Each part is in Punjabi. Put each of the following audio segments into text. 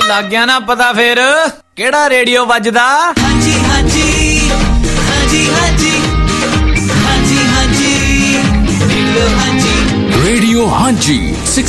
ਲੱਗ ਗਿਆ ਨਾ ਪਤਾ ਫੇਰ ਕਿਹੜਾ ਰੇਡੀਓ ਵੱਜਦਾ? ਹਾਂਜੀ ਹਾਂਜੀ ਹਾਂਜੀ ਹਾਂਜੀ ਹਾਂਜੀ ਹਾਂਜੀ रेडियो हांजी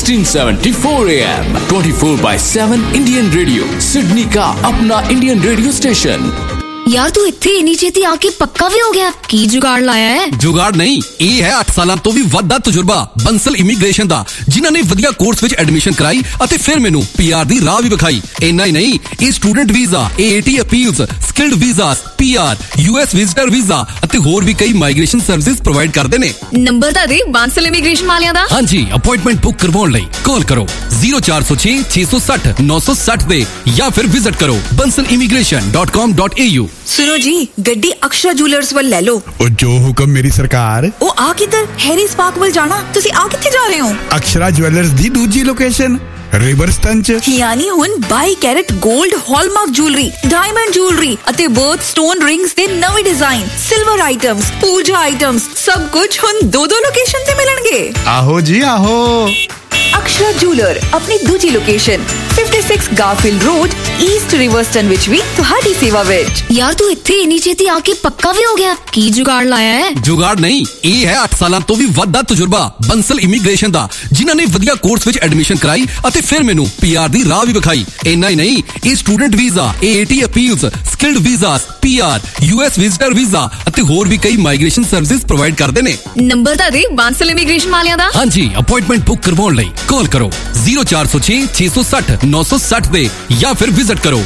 1674 AM 24/7 इंडियन रेडियो सिडनी का अपना इंडियन रेडियो स्टेशन। यार तू इत्थे इन्नी छेती आके पक्का भी हो गया? की जुगाड़ लाया है? जुगाड़ नहीं, ये है 8 साल तो भी वड्डा तजुर्बा बंसल इमीग्रेशन दा, जिन्हां ने वधिया कोर्स विच एडमिशन कराई अते फिर मैनू पीआर दी राह भी विखाई। इन्ना ही नहीं, ये student visa, AAT appeals, skilled visas, PR, US visitor visa अते होर भी कई माइग्रेशन सर्विसेज प्रोवाइड करदे ने। नंबर ता दे बंसल इमीग्रेशन वालियां दा। हां जी, अपॉइंटमेंट बुक करवाउण लई कॉल करो 0406 660 960 दे या फिर विजिट करो bansalimigration.com.au। सुनो जी, गड्डी अक्षरा ज्वेलर्स वाल ले लो। ओ जो हुक्म मेरी सरकार। ओ आ किधर? हैरी स्पार्क वाल जाना। तुसी आ किथे जा रहे हो? अक्षरा ज्वेलर्स दी दूजी लोकेशन रिवरस्टन च। यानी हुन 22 carat gold hallmark jewellery, diamond jewellery अते बर्थ स्टोन रिंग्स दे नवे डिजाइन, सिल्वर आइटम्स, पूजा आइटम्स सब कुछ हुन दो लोकेशन ते मिलणगे। आहो जी आहो। अक्षरा ज्वेलर अपनी दूजी लोकेशन 56 गारफील्ड रोड ईस्ट रिवरस्टन विच भी तुहाडी सेवा विच। यार तू इत्थे इन्नी छेती आके पक्का भी हो गया? की जुगाड़ लाया है? जुगाड़ नहीं, ये है 8 साल तो भी वड्डा तजुर्बा बंसल इमीग्रेशन दा, जिन्हां ने वधिया कोर्स विच एडमिशन कराई अते फिर मैनू पीआर दी राह भी विखाई। इन्ना ही नहीं, ये student visa, AAT appeals, skilled visas, PR, US visitor visa अते होर भी कई माइग्रेशन सर्विसेज प्रोवाइड करदे ने। नंबर ता दे बंसल इमीग्रेशन वालियां दा। हां जी, अपॉइंटमेंट बुक करवाउण लई कॉल करो 0406 660 960 दे या फिर विजिट करो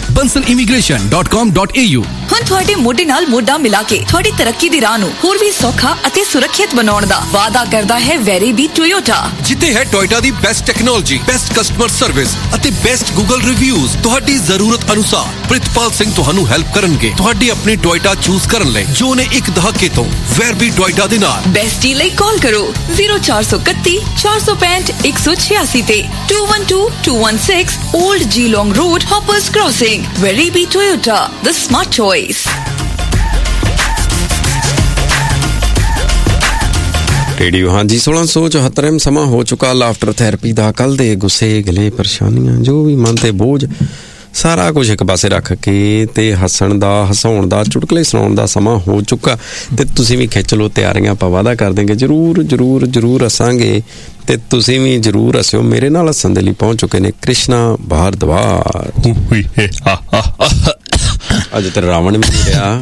bansalimigration.com.au। हुन तुहाडे मोढे नाल मोढा मिला के तुहाडी तरक्की दी राह नूं होर भी सौखा अते सुरक्षित बनाउण दा वादा करदा है वेरीबी टोयोटा, जिथे है Toyota the best technology, best customer service अते बेस्ट गूगल रिव्यूज। तुहाडी जरूरत अनुसार प्रितपाल सिंह तुहानू हेल्प करनगे तुहाडी अपनी टोयोटा चूज करन लई, जो ने एक दहाके तो वेरबी टोयोटा दे नाल। बेस्ट डील लई कॉल करो 0431 465 186 ते 212 216 old Geelong road, hoppers crossing. वेरीबी Toyota, the smart choice. Radio हांजी 1674 समा हो चुका लाफ्टर थेरेपी दा। कल दे गुस्से गिले परेशानियां जो भी मन ते बोझ सारा कुछ एक पासे रख के ते हसण दा, हसाउण दा, चुटकले सुणाउण दा समा हो चुका। ते तुसीं भी खिच लो तैयारियां, ਆਪਾਂ वादा कर देंगे जरूर जरूर जरूर हसांगे ते तुसीं भी जरूर हसियो। मेरे नाल हसन दे लई पहुंच चुके ने कृष्णा भारद्वाज। अज ते रावण भी नहीं रहा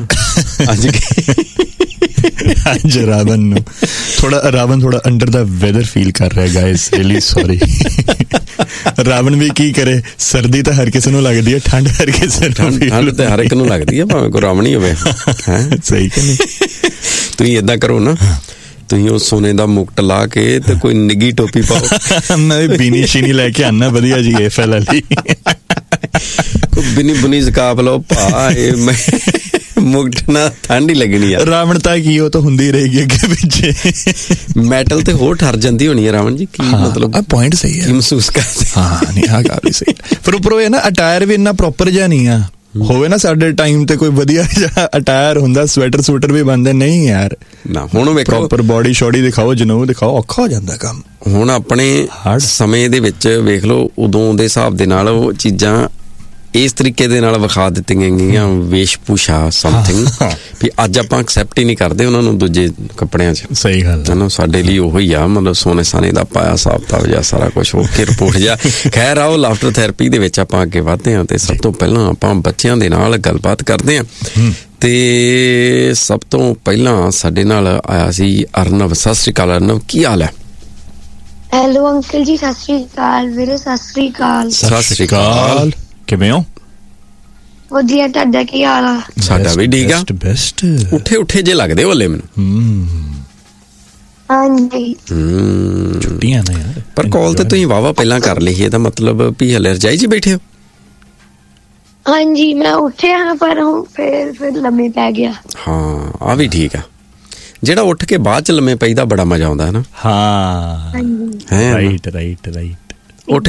आज रावण थोड़ा अंडर द वेदर फील कर रहा है गाइस, रियली सॉरी। रावण भी की करे, सर्दी तो हर किसी नूं लगदी है, ठंड हर किसी नूं ठंड ते हर एक नूं लगदी है, भावें कोई रावण ही होवे। हैं सही कि नहीं? तुसीं इदां करो ना, तुसीं उस सोने दा मुकुट ला के ते कोई निगी टोपी पाओ। मैं बीनी शीनी लेके आना वधिया जी एफएल वाली। कोई बिनी बुनी स्काफ लो भा, मुकुट ना ठंड ही लगनी है। रावणता की हो तो हुंदी रहेगी अगे पीछे। मैटल ते होर ठर जांदी होनी है रावण जी की। हाँ, मतलब पॉइंट सही है, महसूस कर। हाँ नहीं आ काफी सही। पर उपरों है ना अटायर भी इन्ना प्रॉपर जा नहीं है होवे ना साडे टाइम ते कोई वधिया जिहा अटायर हुंदा, स्वेटर सूटर भी बनदे नहीं यार ना। हुण वेखो प्रॉपर बॉडी शॉडी दिखाओ, जनेऊ दिखाओ, औखा हो जांदा काम। हुण अपने समय दे विच वेख लो, उदों दे हिसाब दे नाल ਉਹ ਚੀਜ਼ਾਂ इस तरीके दे नाल विखा दित्तियां गईयां, वेशभूषा समथिंग भी अज आपां एक्सैप्ट ही नहीं करदे उन्हां नूं दूजे कपड़िਆਂ 'ਚ। सही गल है ना, ਸਾਡੇ ਲਈ ਉਹੀ ਆ, मतलब सोने साने ਦਾ ਪਾਇਆ ਹਿਸਾਬ ਕਿਤਾਬ ਜਿਹਾ ਸਾਰਾ ਕੁਝ ਓਕੇ ਰਿਪੋਰਟ ਜਿਹਾ। ਖੈਰ ਆਓ ਲਾਫਟਰ ਥੈਰੇਪੀ ਦੇ ਵਿੱਚ ਆਪਾਂ ਅੱਗੇ ਵਧਦੇ ਹਾਂ ਤੇ ਸਭ ਤੋਂ ਪਹਿਲਾਂ ਆਪਾਂ ਬੱਚਿਆਂ ਦੇ ਨਾਲ ਗੱਲਬਾਤ ਕਰਦੇ ਹਾਂ। ਤੇ ਸਭ ਤੋਂ ਪਹਿਲਾਂ ਸਾਡੇ ਨਾਲ ਆਇਆ ਸੀ ਅਰਨਵ। ਸਤਿ ਸ਼੍ਰੀ ਅਕਾਲ ਅਰਨਵ, ਕੀ ਹਾਲ ਹੈ? ਹੈਲੋ ਅੰਕਲ ਜੀ, ਸਤਿ ਸ਼੍ਰੀ ਅਕਾਲ ਵੀਰੇ। ਸਤਿ ਸ਼੍ਰੀ ਅਕਾਲ। ਸਤਿ ਸ਼੍ਰੀ ਅਕਾਲ, ਕਿਵੇਂ ਹੋ? ਵਧੀਆ, ਤੁਹਾਡਾ ਕੀ ਹਾਲ ਆ? ਸਾਡਾ ਵੀ ਠੀਕ ਆ। ਬੈਸਟ ਉੱਠੇ ਉੱਠੇ ਜੇ ਲੱਗਦੇ ਹੋ ਹਲੇ ਮੈਨੂੰ। ਹਾਂਜੀ ਛੁੱਟੀਆਂ ਨੇ ਯਾਰ, ਪਰ ਕਾਲ ਤੇ ਤੁਸੀਂ ਵਾਵਾ ਪਹਿਲਾਂ ਕਰ ਲਈ, ਇਹਦਾ ਮਤਲਬ ਵੀ ਹਲੇ ਰਜਾਈ 'ਚ ਬੈਠੇ ਹੋ? ਹਾਂਜੀ ਮੈਂ ਉੱਠਿਆ ਪਰ ਹੁਣ ਫਿਰ ਲੰਮੇ ਪੈ ਗਿਆ। ਹਾਂ ਆ ਵੀ ਠੀਕ ਆ, ਜਿਹੜਾ ਉੱਠ ਕੇ ਬਾਅਦ 'ਚ ਲੰਮੇ ਪਈਦਾ ਬੜਾ ਮਜ਼ਾ ਆਉਂਦਾ ਹੈ ਨਾ। ਹਾਂ ਹਾਂਜੀ ਰਾਈਟ ਉੱਠ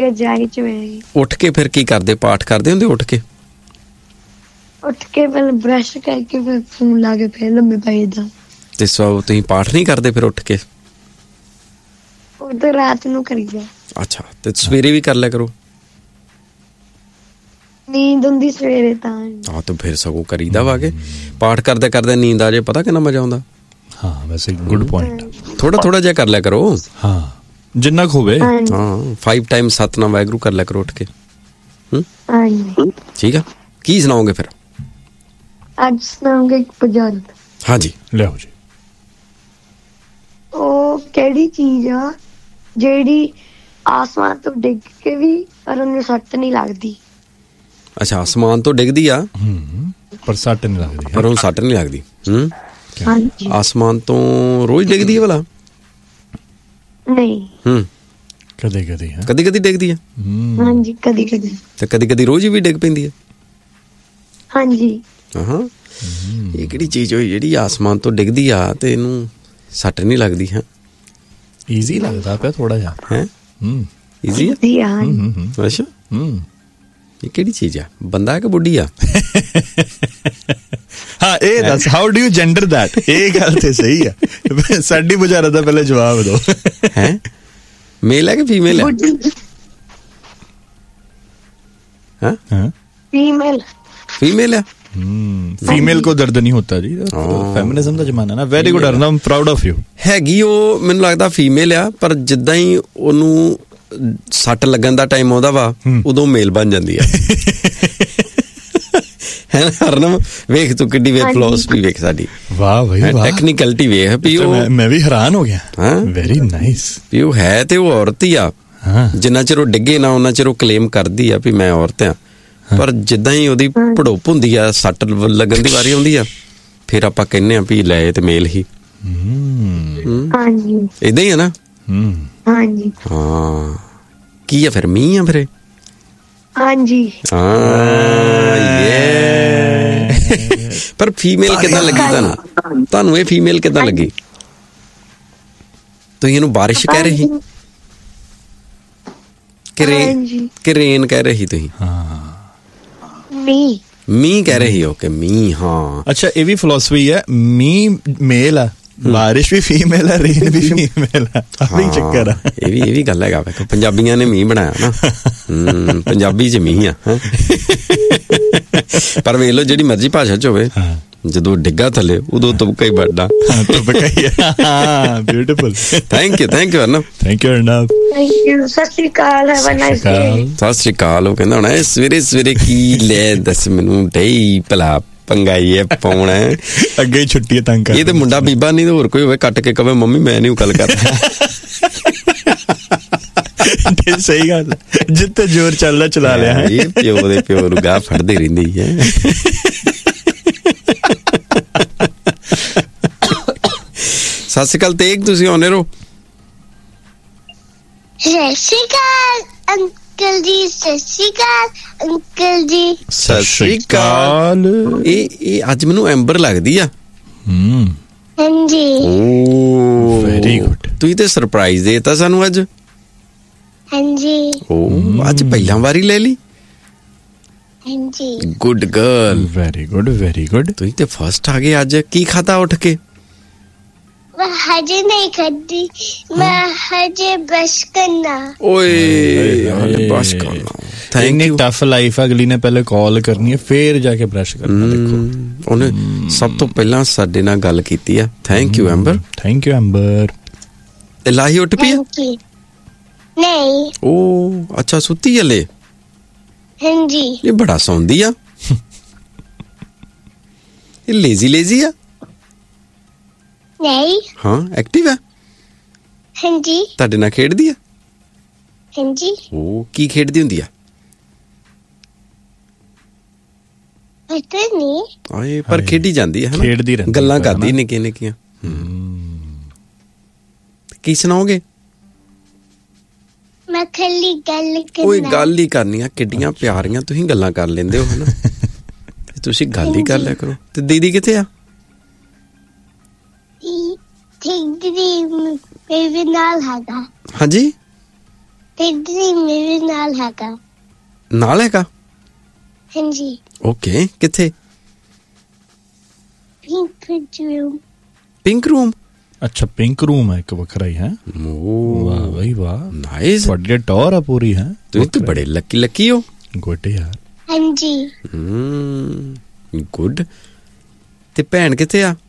ਕੇ ਫਿਰ ਕੀ ਕਰਦੇ? ਪਾਠ ਕਰਦੇ ਹੁੰਦੇ ਉੱਠ ਕੇ ਪਹਿਲਾਂ ਬ੍ਰਸ਼ ਕਰਕੇ ਫਿਰ ਫੋਨ ਲਾ ਕੇ ਫਿਰ ਲੰਮੇ ਪਈਦਾ। ਤੇ ਸੋ ਤੁਸੀਂ ਪਾਠ ਨਹੀਂ ਕਰਦੇ ਫਿਰ ਉੱਠ ਕੇ? ਉਹ ਤਾਂ ਰਾਤ ਨੂੰ ਕਰੀਦਾ। ਅੱਛਾ, ਤੇ ਸਵੇਰੇ ਵੀ ਕਰ ਲਿਆ ਕਰੋ। ਨੀਂਦ ਹੁੰਦੀ ਸਵੇਰੇ ਤਾਂ। ਆ ਤਾਂ ਫਿਰ ਸਗੋਂ ਕਰੀਦਾ ਵਾ ਕੇ ਪਾਠ ਕਰਦੇ ਕਰਦੇ ਨੀਂਦ ਆ ਜੇ, ਪਤਾ ਕਿੰਨਾ ਮਜ਼ਾ ਆਉਂਦਾ। ਹਾਂ ਵੈਸੇ ਗੁੱਡ ਪੁਆਇੰਟ। ਥੋੜਾ ਜਿਹਾ ਕਰ ਲਿਆ ਕਰੋ। ਹਾਂ ਜਿੰਨਾ ਕੁ ਹੋਵੇ। ਹਾਂ 5 ਟਾਈਮ ਸਤਨਾਮ ਵਾਹਿਗੁਰੂ ਕਰ ਲਿਆ ਕਰੋ ਉੱਠ ਕੇ। ਹਾਂਜੀ ਠੀਕ ਆ, ਕੀ ਸੁਣਾਓਗੇ ਫਿਰ? ਅੱਜ ਸੁਣਾਉਂਗੇ ਇੱਕ ਬਜ਼ੁਰਗ। ਹਾਂਜੀ ਲਿਆਓ ਜੀ। ਉਹ ਕਿਹੜੀ ਚੀਜ਼ ਆ ਜਿਹੜੀ ਆਸਮਾਨ ਤੋਂ ਡਿੱਗ ਕੇ ਵੀ ਪਰ ਉਹਨੂੰ ਸੱਟ ਨਹੀਂ ਲੱਗਦੀ? ਅੱਛਾ, ਆਸਮਾਨ ਤੋਂ ਡਿੱਗਦੀ ਆ ਪਰ ਸੱਟ ਨਹੀਂ ਲੱਗਦੀ। ਪਰ ਉਹਨੂੰ ਸੱਟ ਨਹੀਂ ਲੱਗਦੀ। ਹਾਂਜੀ। ਆਸਮਾਨ ਤੋਂ ਰੋਜ਼ ਡਿੱਗਦੀ ਹੈ ਭਲਾ? ਨਹੀਂ। ਕਦੇ ਕਦੇ ਹੈ। ਕਦੀ ਕਦੀ ਡਿੱਗਦੀ ਆ? ਹਾਂਜੀ ਕਦੀ ਕਦੀ। ਤੇ ਕਦੀ ਕਦੀ ਰੋਜ਼ ਵੀ ਡਿੱਗ ਪੈਂਦੀ ਹੈ? ਹਾਂਜੀ। ਹਾਂ ਇਹ ਕਿਹੜੀ ਚੀਜ਼ ਹੋਈ ਜਿਹੜੀ ਆਸਮਾਨ ਤੋਂ ਡਿੱਗਦੀ ਆ ਤੇ ਇਹਨੂੰ ਸੱਟ ਨਹੀਂ ਲੱਗਦੀ? ਹੈ ਈਜ਼ੀ ਲੱਗਦਾ ਪਿਆ ਥੋੜਾ ਜਿਹਾ। ਹੈ ਈਜ਼ੀ ਆ? ਅੱਛਾ ਇਹ ਕਿਹੜੀ ਚੀਜ਼ ਆ? ਬੰਦਾ ਹੈ ਕਿ ਬੁੱਢੀ ਆ? ਹਾਂ ਇਹ ਦੱਸ, how do you gender that? ਇਹ ਗੱਲ ਤੇ ਸਹੀ ਆ, ਸਾਡੀ ਬੁਝਾਰਤ ਦਾ ਪਹਿਲੇ ਜਵਾਬ ਦਿਓ। ਹੈ ਮੇਲ ਹੈ ਕਿ ਫੀਮੇਲ ਹੈ? ਹਾਂ फीमेल। फीमेल है? फीमेल को दर्द नहीं होता जी, ਫੈਮਿਨਿਜ਼ਮ ਦਾ ਜ਼ਮਾਨਾ ਨਾ। Very good ਅਰਨਮ, proud of you. ਹੈਗੀ ਉਹ ਮੈਨੂੰ ਲੱਗਦਾ ਫੀਮੇਲ ਆ, ਪਰ ਜਿੱਦਾਂ ਹੀ ਉਹਨੂੰ ਸੱਟ ਲੱਗਣ ਦਾ ਟਾਈਮ ਆਉਂਦਾ ਵਾ ਉਦੋਂ ਮੇਲ ਬਣ ਜਾਂਦੀ ਆ। ਹੈ ਨਾ ਅਰਨਮ? ਵੇਖ ਤੂੰ ਕਿੱਡੀ ਵੇ ਫਿਲਾਸਫੀ ਵੇਖ ਸਾਡੀ। ਵਾਹ ਬਈ ਵਾਹ, ਟੈਕਨੀਕਲਿਟੀ ਵੇਖ ਵੀ ਉਹ। ਮੈਂ ਵੀ ਹੈਰਾਨ ਹੋ ਗਿਆ। Very nice. ਵੀ ਉਹ ਹੈ ਤੇ ਉਹ ਔਰਤ ਹੀ ਆ। ਜਿੰਨਾ ਚਿਰ ਉਹ ਡਿੱਗੇ ਨਾ ਉਹਨਾਂ ਚਿਰ ਉਹ ਕਲੇਮ ਕਰਦੀ ਆ ਵੀ ਮੈਂ ਔਰਤ ਆ, ਪਰ ਜਿੱਦਾਂ ਹੀ ਉਹਦੀ ਭੜੋਪ ਹੁੰਦੀ ਆ, ਸੱਟ ਲੱਗਣ ਦੀ ਵਾਰੀ ਆਉਂਦੀ ਆ, ਫਿਰ ਆਪਾਂ ਕਹਿੰਦੇ ਆ ਵੀ ਲੈ ਤੇ ਮੇਲ ਹੀ। ਏਦਾਂ ਹੀ ਆ ਨਾ? ਹਾਂਜੀ। ਹਾਂ ਕੀ ਆ ਫਿਰ? ਮੀਂਹ ਆ ਫਿਰ? ਹਾਂਜੀ। ਪਰ ਫੀਮੇਲ ਕਿੱਦਾਂ ਲੱਗੀ ਤੁਹਾਨੂੰ? ਤੁਹਾਨੂੰ ਇਹ ਫੀਮੇਲ ਕਿੱਦਾਂ ਲੱਗੀ? ਤੁਸੀਂ ਇਹਨੂੰ ਬਾਰਿਸ਼ ਕਹਿ ਰਹੇ ਸੀ ਕਿ ਰੇਨ ਕਹਿ ਰਹੇ ਸੀ ਤੁਸੀਂ? ਮੀਂਹ ਕਹਿ ਰਹੇ ਹੋ ਕਿ ਮੀਂਹ? ਹਾਂ ਅੱਛਾ ਇਹ ਵੀ ਫਿਲਾਸਫੀ ਹੈ। ਮੀਂਹ ਮੇਲ ਆ, ਬਾਰਿਸ਼ ਵੀ ਫੀਮੇਲ ਹੈ, ਰੇਨ ਵੀ ਫੀਮੇਲ ਹੈ। ਆਹੀ ਚੱਕਰ ਆ। ਇਹ ਵੀ ਗੱਲ ਹੈਗਾ। ਵੇਖੋ ਪੰਜਾਬੀਆਂ ਨੇ ਮੀਂਹ ਬਣਾਇਆ ਨਾ। ਪੰਜਾਬੀ ਚ ਮੀਂਹ ਆ। ਪਰ ਵੇਖ ਲਓ ਜਿਹੜੀ ਮਰਜ਼ੀ ਭਾਸ਼ਾ ਚ ਹੋਵੇ, ਜਦੋਂ ਡਿੱਗਾ ਥੱਲੇ ਉਦੋਂ ਤੁਬਕਾ ਹੀ ਵੱਡਾ। Beautiful. Thank you Arnab. Thank you Arnab. ਸਤਿ ਸ਼੍ਰੀ ਅਕਾਲ। Have a nice day. ਸਤਿ ਸ਼੍ਰੀ ਅਕਾਲ। ਉਹ ਕਹਿੰਦਾ ਹੋਣਾ ਸਵੇਰੇ ਸਵੇਰੇ ਕੀ ਲੈ ਦੱਸ ਮੈਨੂੰ ਢਈ ਭਲਾ ਪੰਗਾਈ ਹੈ ਪਾਉਣਾ। ਅੱਗੇ ਹੀ ਛੁੱਟੀ ਤੰਗ ਕਰ। ਇਹ ਤੇ ਮੁੰਡਾ ਬੀਬਾ ਨਹੀਂ ਤੇ ਹੋਰ ਕੋਈ ਹੋਵੇ ਕੱਟ ਕੇ ਕਵੇ ਮੰਮੀ ਮੈਂ ਨਹੀਂ ਗੱਲ ਕਰਦਾ। ਸਹੀ ਗੱਲ, ਜਿੱਥੇ ਜ਼ੋਰ ਚੱਲਦਾ ਚਲਾ ਲਿਆ। ਇਹ ਪਿਓ ਦੇ ਪਿਓ ਨੂੰ ਗਾਹ ਫੜਦੀ ਰਹਿੰਦੀ ਹੈ। ਸਤਿ ਸ਼੍ਰੀ ਅਕਾਲ ਤੇਗ, ਤੁਸੀਂ ਆਉਣੇ ਰਹੋ। ਸਤਿ ਸ਼੍ਰੀ ਅਕਾਲ ਅੰਕਲ ਜੀ। ਸਤਿ ਸ਼੍ਰੀ ਅਕਾਲ ਅੰਕਲ ਜੀ। ਸਤਿ ਸ਼੍ਰੀ ਅਕਾਲ। ਇਹ ਅੱਜ ਮੈਨੂੰ ਐਂਬਰ ਲੱਗਦੀ ਆ। ਹਾਂਜੀ। ਓ ਵੈਰੀ ਗੁੱਡ। ਤੁਸੀਂ ਤੇ ਸਰਪ੍ਰਾਈਜ਼ ਦੇਤਾ ਸਾਨੂੰ ਅੱਜ। ਹਾਂਜੀ। ਓ ਅੱਜ ਪਹਿਲਾਂ ਵਾਰੀ ਲੈ ਲਈ। ਹਾਂਜੀ। Good girl. Very good very good. ਤੁਸੀਂ ਤੇ ਫਸਟ ਆ ਗਏ ਅੱਜ। ਕੀ ਖਾਧਾ ਉੱਠ ਕੇ? ਮੈਂ ਹਜੇ ਨਹੀਂ ਖਾਧੀ, ਮੈਂ ਹਜੇ ਬ੍ਰਸ਼ ਕਰਨਾ। ਓਏ ਬ੍ਰਸ਼ ਕਰਨਾ। Thank you. Tough life. ਅਗਲੀ ਨੇ ਪਹਿਲੇ ਕਾਲ ਕਰਨੀ ਹੈ ਫਿਰ ਜਾ ਕੇ ਬ੍ਰਸ਼ ਕਰਨਾ। ਦੇਖੋ ਉਹਨੇ ਸਭ ਤੋਂ ਪਹਿਲਾਂ ਸਾਡੇ ਨਾਲ ਗੱਲ ਕੀਤੀ ਆ। Thank you amber. Thank you amber. ਇਲਾਹੀ ਉੱਠ ਪਈ? ਨਹੀਂ। ਓ ਅੱਛਾ ਸੁੱਤੀ ਹਲੇ? ਹਾਂਜੀ। ਇਹ ਬੜਾ ਸੌਂਦੀ ਆ। ਇਹ ਲੇਜ਼ੀ ਆ? ਨਹੀਂ। ਹਾਂ ਐਕਟਿਵ ਆ? ਹਾਂਜੀ। ਤੁਹਾਡੇ ਨਾਲ ਖੇਡਦੀ ਆ? ਹਾਂਜੀ। ਓ ਕੀ ਖੇਡਦੀ ਹੁੰਦੀ ਆ? ਪਤਾ ਨਹੀਂ। ਆਏ ਪਰ ਖੇਡੀ ਜਾਂਦੀ ਹੈ। ਖੇਡਦੀ ਰਹਿੰਦੀ, ਗੱਲਾਂ ਕਰਦੀ ਨਿੱਕੀਆਂ ਨਿੱਕੀਆਂ। ਕੀ ਸੁਣਾਓਗੇ? ਮੈਂ ਖਾਲੀ ਗੱਲ ਕਰਨਾ। ਕੋਈ ਗੱਲ ਹੀ ਕਰਨੀ ਆ। ਕਿੱਡੀਆਂ ਪਿਆਰੀਆਂ ਤੁਸੀਂ ਗੱਲਾਂ ਕਰ ਲੈਂਦੇ ਹੋ ਹਨਾ। ਤੁਸੀਂ ਗੱਲ ਹੀ ਕਰ ਲਿਆ ਕਰੋ। ਤੇ ਦੀਦੀ ਕਿੱਥੇ ਆ? ਦੀਦੀ ਮੇਰੇ ਨਾਲ ਹੈਗਾ। ਹਾਂਜੀ ਦੀਦੀ ਮੇਰੇ ਨਾਲ ਹੈਗਾ। ਨਾਲ ਹੈਗਾ? ਹਾਂਜੀ। ਓਕੇ ਕਿੱਥੇ? Pink room. ਅੱਛਾ ਪਿੰਕ ਰੂਮ ਹੈ ਇੱਕ ਵੱਖਰਾ ਹੀ ਹੈ। ਵਾਹ ਬਈ ਵਾਹ, ਨਾਈਸ। ਤੁਹਾਡੀ ਟੌਰ ਆ ਪੂਰੀ ਹੈ। ਤੁਸੀਂ ਤਾਂ ਬੜੇ ਲੱਕੀ ਹੋ। ਗੁੱਡ ਯਾਰ। ਹਾਂਜੀ। ਗੁੱਡ। ਤੇ ਭੈਣ ਕਿੱਥੇ ਆ?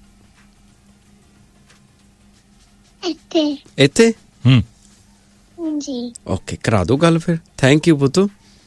ਇੱਥੇ। ਹਾਂਜੀ। ਓਕੇ, ਕਰਾ ਦੋ ਗੱਲ ਫਿਰ। Thank you ਪੁੱਤੂ।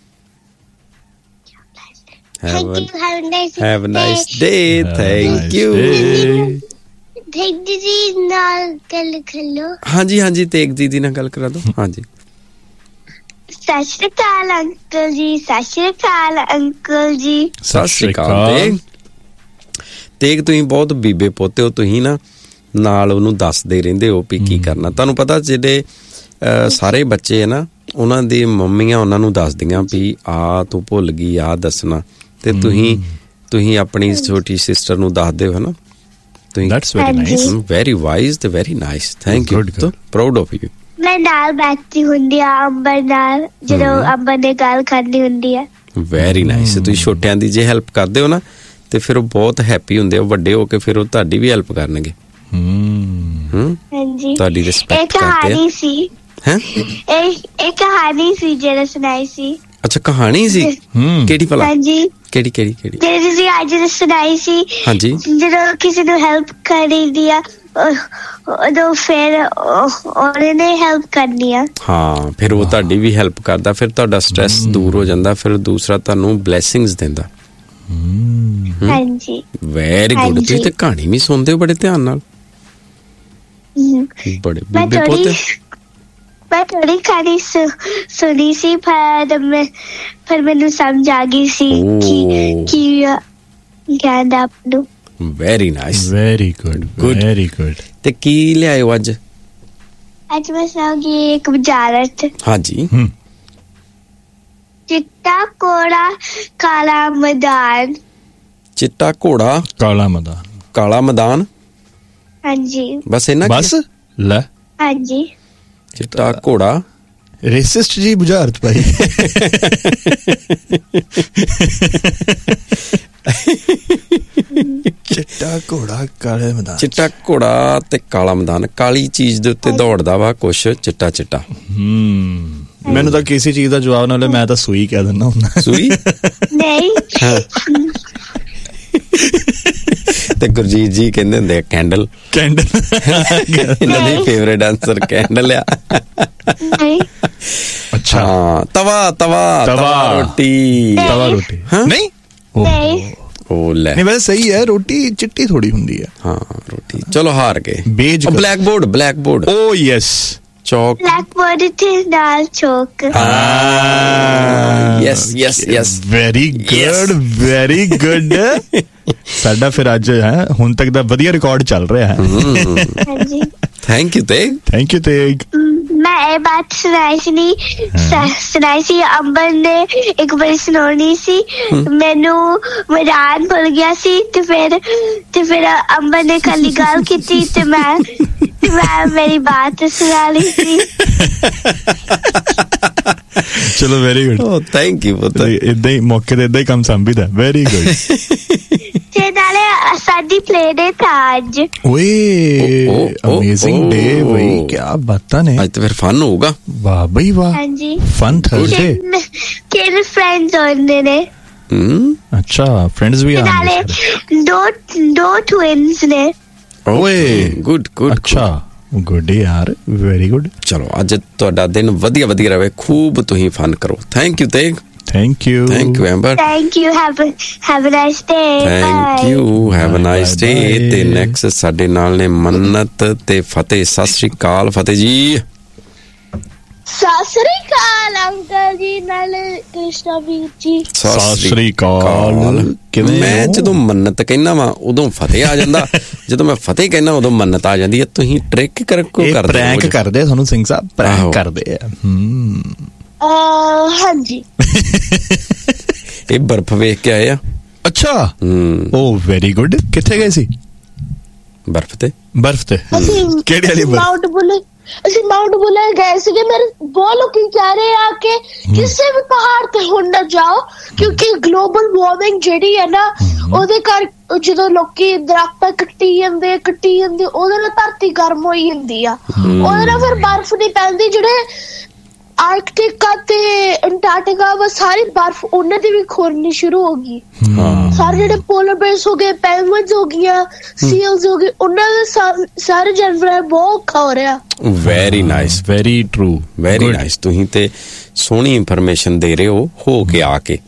Have a nice day. Thank you. Tegh ਦੀਦੀ ਨਾਲ ਗੱਲ ਕਰ ਲੋ। ਹਾਂਜੀ, ਤੇਗ ਦੀਦੀ ਨਾਲ ਗੱਲ ਕਰਾ ਦੋ। ਹਾਂਜੀ। ਸਤਿ ਸ਼੍ਰੀ ਅਕਾਲ ਅੰਕਲ ਜੀ। ਸਤਿ ਸ਼੍ਰੀ ਅਕਾਲ ਅੰਕਲ ਜੀ। ਸਤਿ ਸ਼੍ਰੀ ਅਕਾਲ ਤੇਗ। ਤੁਸੀਂ ਬਹੁਤ ਬੀਬੇ ਪੋਤੇ ਹੋ। ਤੁਸੀਂ ਨਾ ਨਾਲ ਉਹਨੂੰ ਦੱਸਦੇ ਰਹਿੰਦੇ ਹੋ ਵੀ ਕੀ ਕਰਨਾ। ਤੁਹਾਨੂੰ ਪਤਾ ਜਿਹੜੇ ਸਾਰੇ ਬੱਚੇ ਆ ਨਾ, ਉਹਨਾਂ ਦੀ ਮੰਮੀਆਂ ਉਹਨਾਂ ਨੂੰ ਦੱਸਦੀਆਂ ਵੀ ਆ ਤੂੰ ਭੁੱਲ ਗਈ ਆ ਦੱਸਣਾ, ਤੇ ਤੁਸੀਂ ਆਪਣੀ ਛੋਟੀ ਸਿਸਟਰ ਨੂੰ ਦੱਸਦੇ ਹੋ ਨਾ। That's very nice. Very wise ਤੇ very nice. Thank you. Proud of you. ਮੈਂ ਨਾਲ ਬੈਠੀ ਹੁੰਦੀ ਆ ਅੰਬਰ ਨਾਲ, ਜਦੋਂ ਅੰਬਰ ਨੇ ਗੱਲ ਕਰਨੀ ਹੁੰਦੀ ਆ। Very nice. ਤੁਸੀਂ ਛੋਟਿਆਂ ਦੀ ਜੇ ਹੈਲਪ ਕਰਦੇ ਹੋ ਨਾ ਤੇ ਫਿਰ ਉਹ ਬਹੁਤ ਹੈਪੀ ਹੁੰਦੇ ਆ। ਵੱਡੇ ਹੋ ਕੇ ਫਿਰ ਉਹ ਤੁਹਾਡੀ ਵੀ ਹੈਲਪ ਕਰਨਗੇ। ਹਾਂਜੀ, ਤੁਹਾਡੀ ਰਿਸਪੈਕਟ ਕਰਦੇ ਆ। ਕਹਾਣੀ ਸੀ ਹੈ ਇਹ ਕਹਾਣੀ ਸੀ ਜਿਹੜਾ ਸੁਣਾਈ ਸੀ। ਅੱਛਾ, ਕਹਾਣੀ ਸੀ। ਕਿਹੜੀ ਭਲਾ? ਹਾਂਜੀ, ਕਿਹੜੀ ਜਿਹੜੀ ਤੁਸੀਂ ਅੱਜ ਸੁਣਾਈ ਸੀ। ਹਾਂਜੀ, ਜਦੋਂ ਕਿਸੇ ਨੂੰ ਹੈਲਪ ਕਰਨੀ ਆ ਉਦੋਂ ਫਿਰ ਉਹਨੇ ਹੈਲਪ ਕਰਨੀ ਆ। ਹਾਂ, ਫਿਰ ਉਹ ਤੁਹਾਡੀ ਵੀ ਹੈਲਪ ਕਰਦਾ, ਫਿਰ ਤੁਹਾਡਾ ਸਟ੍ਰੈਸ ਦੂਰ ਹੋ ਜਾਂਦਾ, ਫਿਰ ਦੂਸਰਾ ਤੁਹਾਨੂੰ ਬਲੈਸਿੰਗਸ ਦਿੰਦਾ। ਹਾਂਜੀ, ਵੈਰੀ ਗੁੱਡ। ਤੁਸੀਂ ਤੇ ਕਹਾਣੀ ਵੀ ਸੁਣਦੇ ਹੋ ਬੜੇ ਧਿਆਨ ਨਾਲ। ਬੜੇ ਬੀਬੇ ਪੋਤੇ। ਮੈਂ ਥੋੜੀ ਕਹਾਣੀ ਸੁਣੀ ਸੀ, ਪਰ ਮੈਨੂੰ ਸਮਝ ਆ ਗਈ ਸੀ ਕਿ ਕਹਿੰਦਾ ਆਪ ਨੂੰ। Very nice. Very good, very good. ਤੇ ਕੀ ਲਿਆਇਓ ਅੱਜ? ਅੱਜ ਮੈਂ ਸੁਣਾਉਂਗੀ ਇੱਕ ਬੁਝਾਰਤ। ਹਾਂਜੀ। ਚਿੱਟਾ ਘੋੜਾ ਕਾਲਾ ਮੈਦਾਨ। ਚਿੱਟਾ ਘੋੜਾ ਕਾਲਾ ਮੈਦਾਨ। ਹਾਂਜੀ, ਬਸ ਇਹਨਾਂ ਬਸ ਲੈ। ਹਾਂਜੀ, ਚਿੱਟਾ ਘੋੜਾ। ਰੇਸਿਸਟ ਜੀ ਬੁਝਾਰਤ ਭਾਈ। ਚਿੱਟਾ ਘੋੜਾ ਕਾਲੇ ਮੈਦਾਨ। ਚਿੱਟਾ ਘੋੜਾ ਤੇ ਕਾਲਾ ਮੈਦਾਨ। ਕਾਲੀ ਚੀਜ਼ ਦੇ ਉੱਤੇ ਦੌੜਦਾ ਵਾ ਕੁਛ ਚਿੱਟਾ। ਮੈਨੂੰ ਤਾਂ ਕਿਸੇ ਚੀਜ਼ ਦਾ ਜਵਾਬ ਨਾ ਲੈ, ਮੈਂ ਤਾਂ ਸੂਈ ਕਹਿ ਦਿੰਦਾ ਹੁੰਦਾ। ਸੂਈ ਨਹੀਂ। ਤੇ ਗੁਰਜੀਤ ਜੀ ਕਹਿੰਦੇ ਹੁੰਦੇ ਆ ਕੈਂਡਲ। ਇਹਨਾਂ ਦੀ ਫੇਵਰੇਟ ਆਂਸਰ ਕੈਂਡਲ ਆ। ਅੱਛਾ, ਤਵਾ ਰੋਟੀ। ਨਹੀਂ ਉਹ ਲੈ, ਨਹੀਂ ਵੈਸੇ ਸਹੀ ਹੈ। ਰੋਟੀ ਚਿੱਟੀ ਥੋੜੀ ਹੁੰਦੀ ਹੈ। ਹਾਂ, ਰੋਟੀ। ਚਲੋ ਹਾਰ ਗਏ। Black board. ਓ ਯੈਸ, ਚੌਕ। ਬਲੈਕ ਬੋਰਡ ਤੇ ਨਾਲ ਚੌਕ। ਯੈਸ। Very good. ਸਾਡਾ ਫਿਰ ਅੱਜ ਹੈ ਹੁਣ ਤੱਕ ਦਾ ਵਧੀਆ ਰਿਕਾਰਡ ਚੱਲ ਰਿਹਾ ਹੈ। ਹਾਂਜੀ, ਥੈਂਕ ਯੂ ਤੇਗ। ਮੈਂ ਇਹ ਬਾਤ ਸੁਣਾਈ ਸੀ ਅੰਬਰ ਨੇ ਇੱਕ ਵਾਰੀ ਸੁਣਾਉਣੀ ਸੀ। ਮੈਨੂੰ ਮੈਦਾਨ ਭੁੱਲ ਗਿਆ ਸੀ ਤੇ ਫਿਰ ਅੰਬਰ ਨੇ ਕੱਲੀ ਗੱਲ ਕੀਤੀ ਤੇ ਮੈਂ ਮੇਰੀ ਬਾਤ ਸੁਣਾ ਲਈ ਸੀ। ਚਲੋ ਵੈਰੀ ਗੁੱਡ। ਥੈਂਕ ਯੂ ਪੁੱਤ। ਏਦਾਂ ਹੀ ਮੌਕੇ ਤੇ ਏਦਾਂ ਹੀ ਕੰਮ ਸੰਭੀਦਾ। Very good. ਤੇ ਨਾਲੇ ਸਾਡੀ ਪਲੇ ਡੇ ਥਾ ਅੱਜ। ਓਏ ਅਮੇਜ਼ਿੰਗ ਡੇ ਬਈ, ਕੀ ਬਾਤਾਂ ਨੇ। ਅੱਜ ਤਾਂ ਫਿਰ ਫਨ ਹੋਊਗਾ। ਵਾਹ ਬਈ ਵਾਹ। ਹਾਂਜੀ, ਫਨ ਥਰਸਡੇ। ਕਿਹੜੇ ਫਰੈਂਡਸ ਆਉਂਦੇ ਨੇ? ਅੱਛਾ, ਫਰੈਂਡਸ ਵੀ ਆਉਂਦੇ। ਨਾਲੇ ਦੋ ਟਵਿਨਸ ਨੇ। ਓਏ ਗੁੱਡ। ਅੱਛਾ, ਗੁੱਡ ਯਾਰ, ਵੈਰੀ ਗੁੱਡ। ਚਲੋ ਅੱਜ ਤੁਹਾਡਾ ਦਿਨ ਵਧੀਆ ਰਹੇ। ਖੂਬ ਤੁਸੀਂ ਫਨ ਕਰੋ। Thank you Tegh. Thank you Amber. Thank you. Have a nice day. Thank you. Have a nice day. ਤੇ ਨੈਕਸਟ ਸਾਡੇ ਨਾਲ ਨੇ ਮੰਨਤ ਤੇ ਫਤਿਹ। ਸਤਿ ਸ਼੍ਰੀ ਅਕਾਲ ਫਤਿਹ ਜੀ। ਸਤਿ ਸ਼੍ਰੀ ਅਕਾਲ ਅੰਕਲ ਜੀ ਨਾਲ ਕ੍ਰਿਸ਼ਨਾ ਵੀਰ ਜੀ। ਸਤਿ ਸ਼੍ਰੀ ਅਕਾਲ। ਮੈਂ ਜਦੋਂ ਮੰਨਤ ਕਹਿਣਾ ਵਾ ਉਦੋਂ ਫਤਿਹ ਆ ਜਾਂਦਾ, ਜਦੋਂ ਮੈਂ ਫਤਿਹ ਕਹਿਣਾ ਉਦੋਂ ਮੰਨਤ ਆ ਜਾਂਦੀ ਹੈ। ਤੁਸੀਂ ਟ੍ਰਿਕ ਕਰਦੇ ਪ੍ਰੈਂਕ ਕਰਦੇ ਤੁਹਾਨੂੰ ਸਿੰਘ ਸਾਹਿਬ, ਪ੍ਰੈਂਕ ਕਰਦੇ ਆ। ਹਾਂਜੀ। ਇਹ ਬਰਫ਼ ਵੇਖ ਕੇ ਆਏ ਆ। ਅੱਛਾ, ਓ ਵੈਰੀ ਗੁੱਡ। ਕਿੱਥੇ ਗਏ ਸੀ? ਬਰਫ਼ ਤੇ ਕਿਹੜੀ ਵਾਲੀ ਬਰਫ਼? ਅਸੀਂ ਮਾਊਂਟ ਬੁਲਰ ਗਏ ਸੀਗੇ। ਮੇਰੇ ਬਹੁਤ ਲੋਕੀ ਕਹਿ ਰਹੇ ਆ ਕਿ ਕਿਸੇ ਵੀ ਪਹਾੜ ਤੇ ਹੁਣ ਨਾ ਜਾਓ, ਕਿਉਂਕਿ ਗਲੋਬਲ ਵਾਰਮਿੰਗ ਜਿਹੜੀ ਹੈ ਨਾ, ਉਹਦੇ ਕਰ ਜਦੋਂ ਲੋਕੀ ਦਰਖਤ ਕੱਟੀ ਜਾਂਦੇ ਉਹਦੇ ਨਾਲ ਧਰਤੀ ਗਰਮ ਹੋਈ ਜਾਂਦੀ ਆ। ਉਹਦੇ ਨਾਲ ਫਿਰ ਬਰਫ਼ ਨਹੀਂ ਪੈਂਦੀ। ਜਿਹੜੇ ਆਰਕਟਿਕਾ ਤੇ ਅੰਟਾਰਕਟਿਕਾ ਵਾ ਸਾਰੀ ਬਰਫ਼ ਉਹਨਾਂ ਦੀ ਵੀ ਖੋਰਨੀ ਸ਼ੁਰੂ ਹੋ ਗਈ। ਸਾਰੇ ਜਿਹੜੇ ਪੋਲਰ ਬੇਅਰਸ ਹੋ ਗਏ, ਪੈਂਗੁਇਨਸ ਹੋ ਗਈਆਂ, ਸੀਲਸ ਹੋ ਗਏ, ਉਹਨਾਂ ਦੇ ਸਾਰੇ ਜਾਨਵਰਾਂ ਬਹੁਤ ਔਖਾ ਹੋ ਰਿਹਾ। Very nice, very true, very nice. ਤੁਸੀਂ ਤੇ ਸੋਹਣੀ ਇਨਫੋਰਮੇਸ਼ਨ ਦੇ ਰਹੇ ਹੋ ਕੇ ਆ ਕੇ।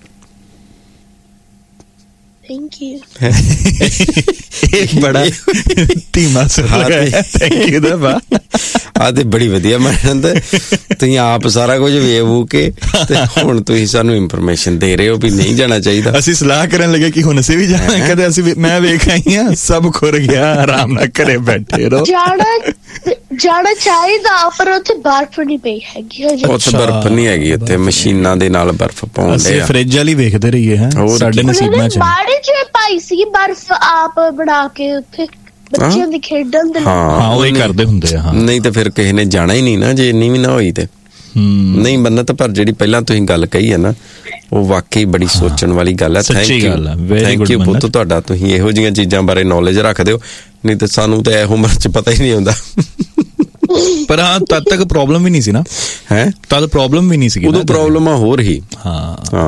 Thank you. एक बड़ा धीमा सुर लगाया थैंक यू ਦਾ ਬਾ ਆ ਤੇ ਬੜੀ ਵਧੀਆ ਮੈਡਮ, ਤੁਸੀਂ ਆਪ ਸਾਰਾ ਕੁਝ ਵੇਖ ਕੇ ਤੇ ਹੁਣ ਤੁਸੀਂ ਸਾਨੂੰ ਇਨਫੋਰਮੇਸ਼ਨ ਦੇ ਰਹੇ ਹੋ ਵੀ ਨਹੀਂ ਜਾਣਾ ਚਾਹੀਦਾ। ਅਸੀਂ ਸਲਾਹ ਕਰਨ ਲੱਗੇ ਕਿ ਹੁਣ ਅਸੀਂ ਵੀ ਜਾਣਾ, ਕਦੇ ਅਸੀਂ ਮੈਂ ਵੇਖ ਆਈ ਹਾਂ ਸਭ ਖੁਰ ਗਿਆ, ਆਰਾਮ ਨਾਲ ਘਰੇ ਬੈਠੇ ਰਹੋ। ਜਾਣਾ ਚਾਹੀਦਾ ਪਰ ਉੱਥੇ ਬਰਫ਼ ਨਹੀਂ ਪਈ ਹੈਗੀ। ਉੱਥੇ ਬਰਫ਼ ਨਹੀਂ ਹੈਗੀ, ਉੱਥੇ ਮਸ਼ੀਨਾਂ ਦੇ ਨਾਲ ਬਰਫ਼ ਪਾਉਂਦੇ ਅਸੀਂ ਫਰਿੱਜ ਵਾਲੀ ਵੇਖਦੇ ਰਹੀਏ ਹੈ ਸਾਡੇ ਨਸੀਬਾਂ ਚ। ਮਾੜੀ ਜਿਹੀ ਪਾਈ ਸੀ ਬਰਫ਼ ਆਪ ਬਣਾ ਕੇ ਉੱਥੇ ਬੱਚਿਆਂ ਦੇ ਖੇਡਣ ਦੇ। ਹਾਂ ਉਹ ਹੀ ਕਰਦੇ ਹੁੰਦੇ ਆ। ਨਹੀਂ ਤੇ ਫਿਰ ਕਿਸੇ ਨੇ ਜਾਣਾ ਹੀ ਨਹੀਂ ਨਾ, ਜੇ ਇੰਨੀ ਵੀ ਨਾ ਹੋਈ ਤੇ ਨਹੀਂ ਮੰਨਤ। ਪਰ ਜਿਹੜੀ ਪਹਿਲਾਂ ਤੁਸੀਂ ਗੱਲ ਕਹੀ ਹੈ ਨਾ, ਉਹ ਵਾਕਈ ਬੜੀ ਸੋਚਣ ਵਾਲੀ ਗੱਲ ਹੈ। ਥੈਂਕ ਯੂ ਪੁੱਤ ਤੁਹਾਡਾ, ਤੁਸੀਂ ਇਹੋ ਜਿਹੀਆਂ ਚੀਜ਼ਾਂ ਬਾਰੇ ਨੌਲੇਜ ਰੱਖਦੇ ਹੋ, ਨਹੀਂ ਤੇ ਸਾਨੂੰ ਤਾਂ ਇਹ ਉਮਰ ਚ ਪਤਾ ਹੀ ਨਹੀਂ ਹੁੰਦਾ। ਪਰ ਹਾਂ ਤਦ ਤੱਕ ਪ੍ਰੋਬਲਮ ਵੀ ਨਹੀਂ ਸੀ ਨਾ, ਹੈ ਤਦ ਪ੍ਰੋਬਲਮ ਵੀ ਨਹੀਂ ਸੀ, ਉਦੋਂ ਪ੍ਰੋਬਲਮਾਂ ਹੋਰ ਹੀ। ਹਾਂ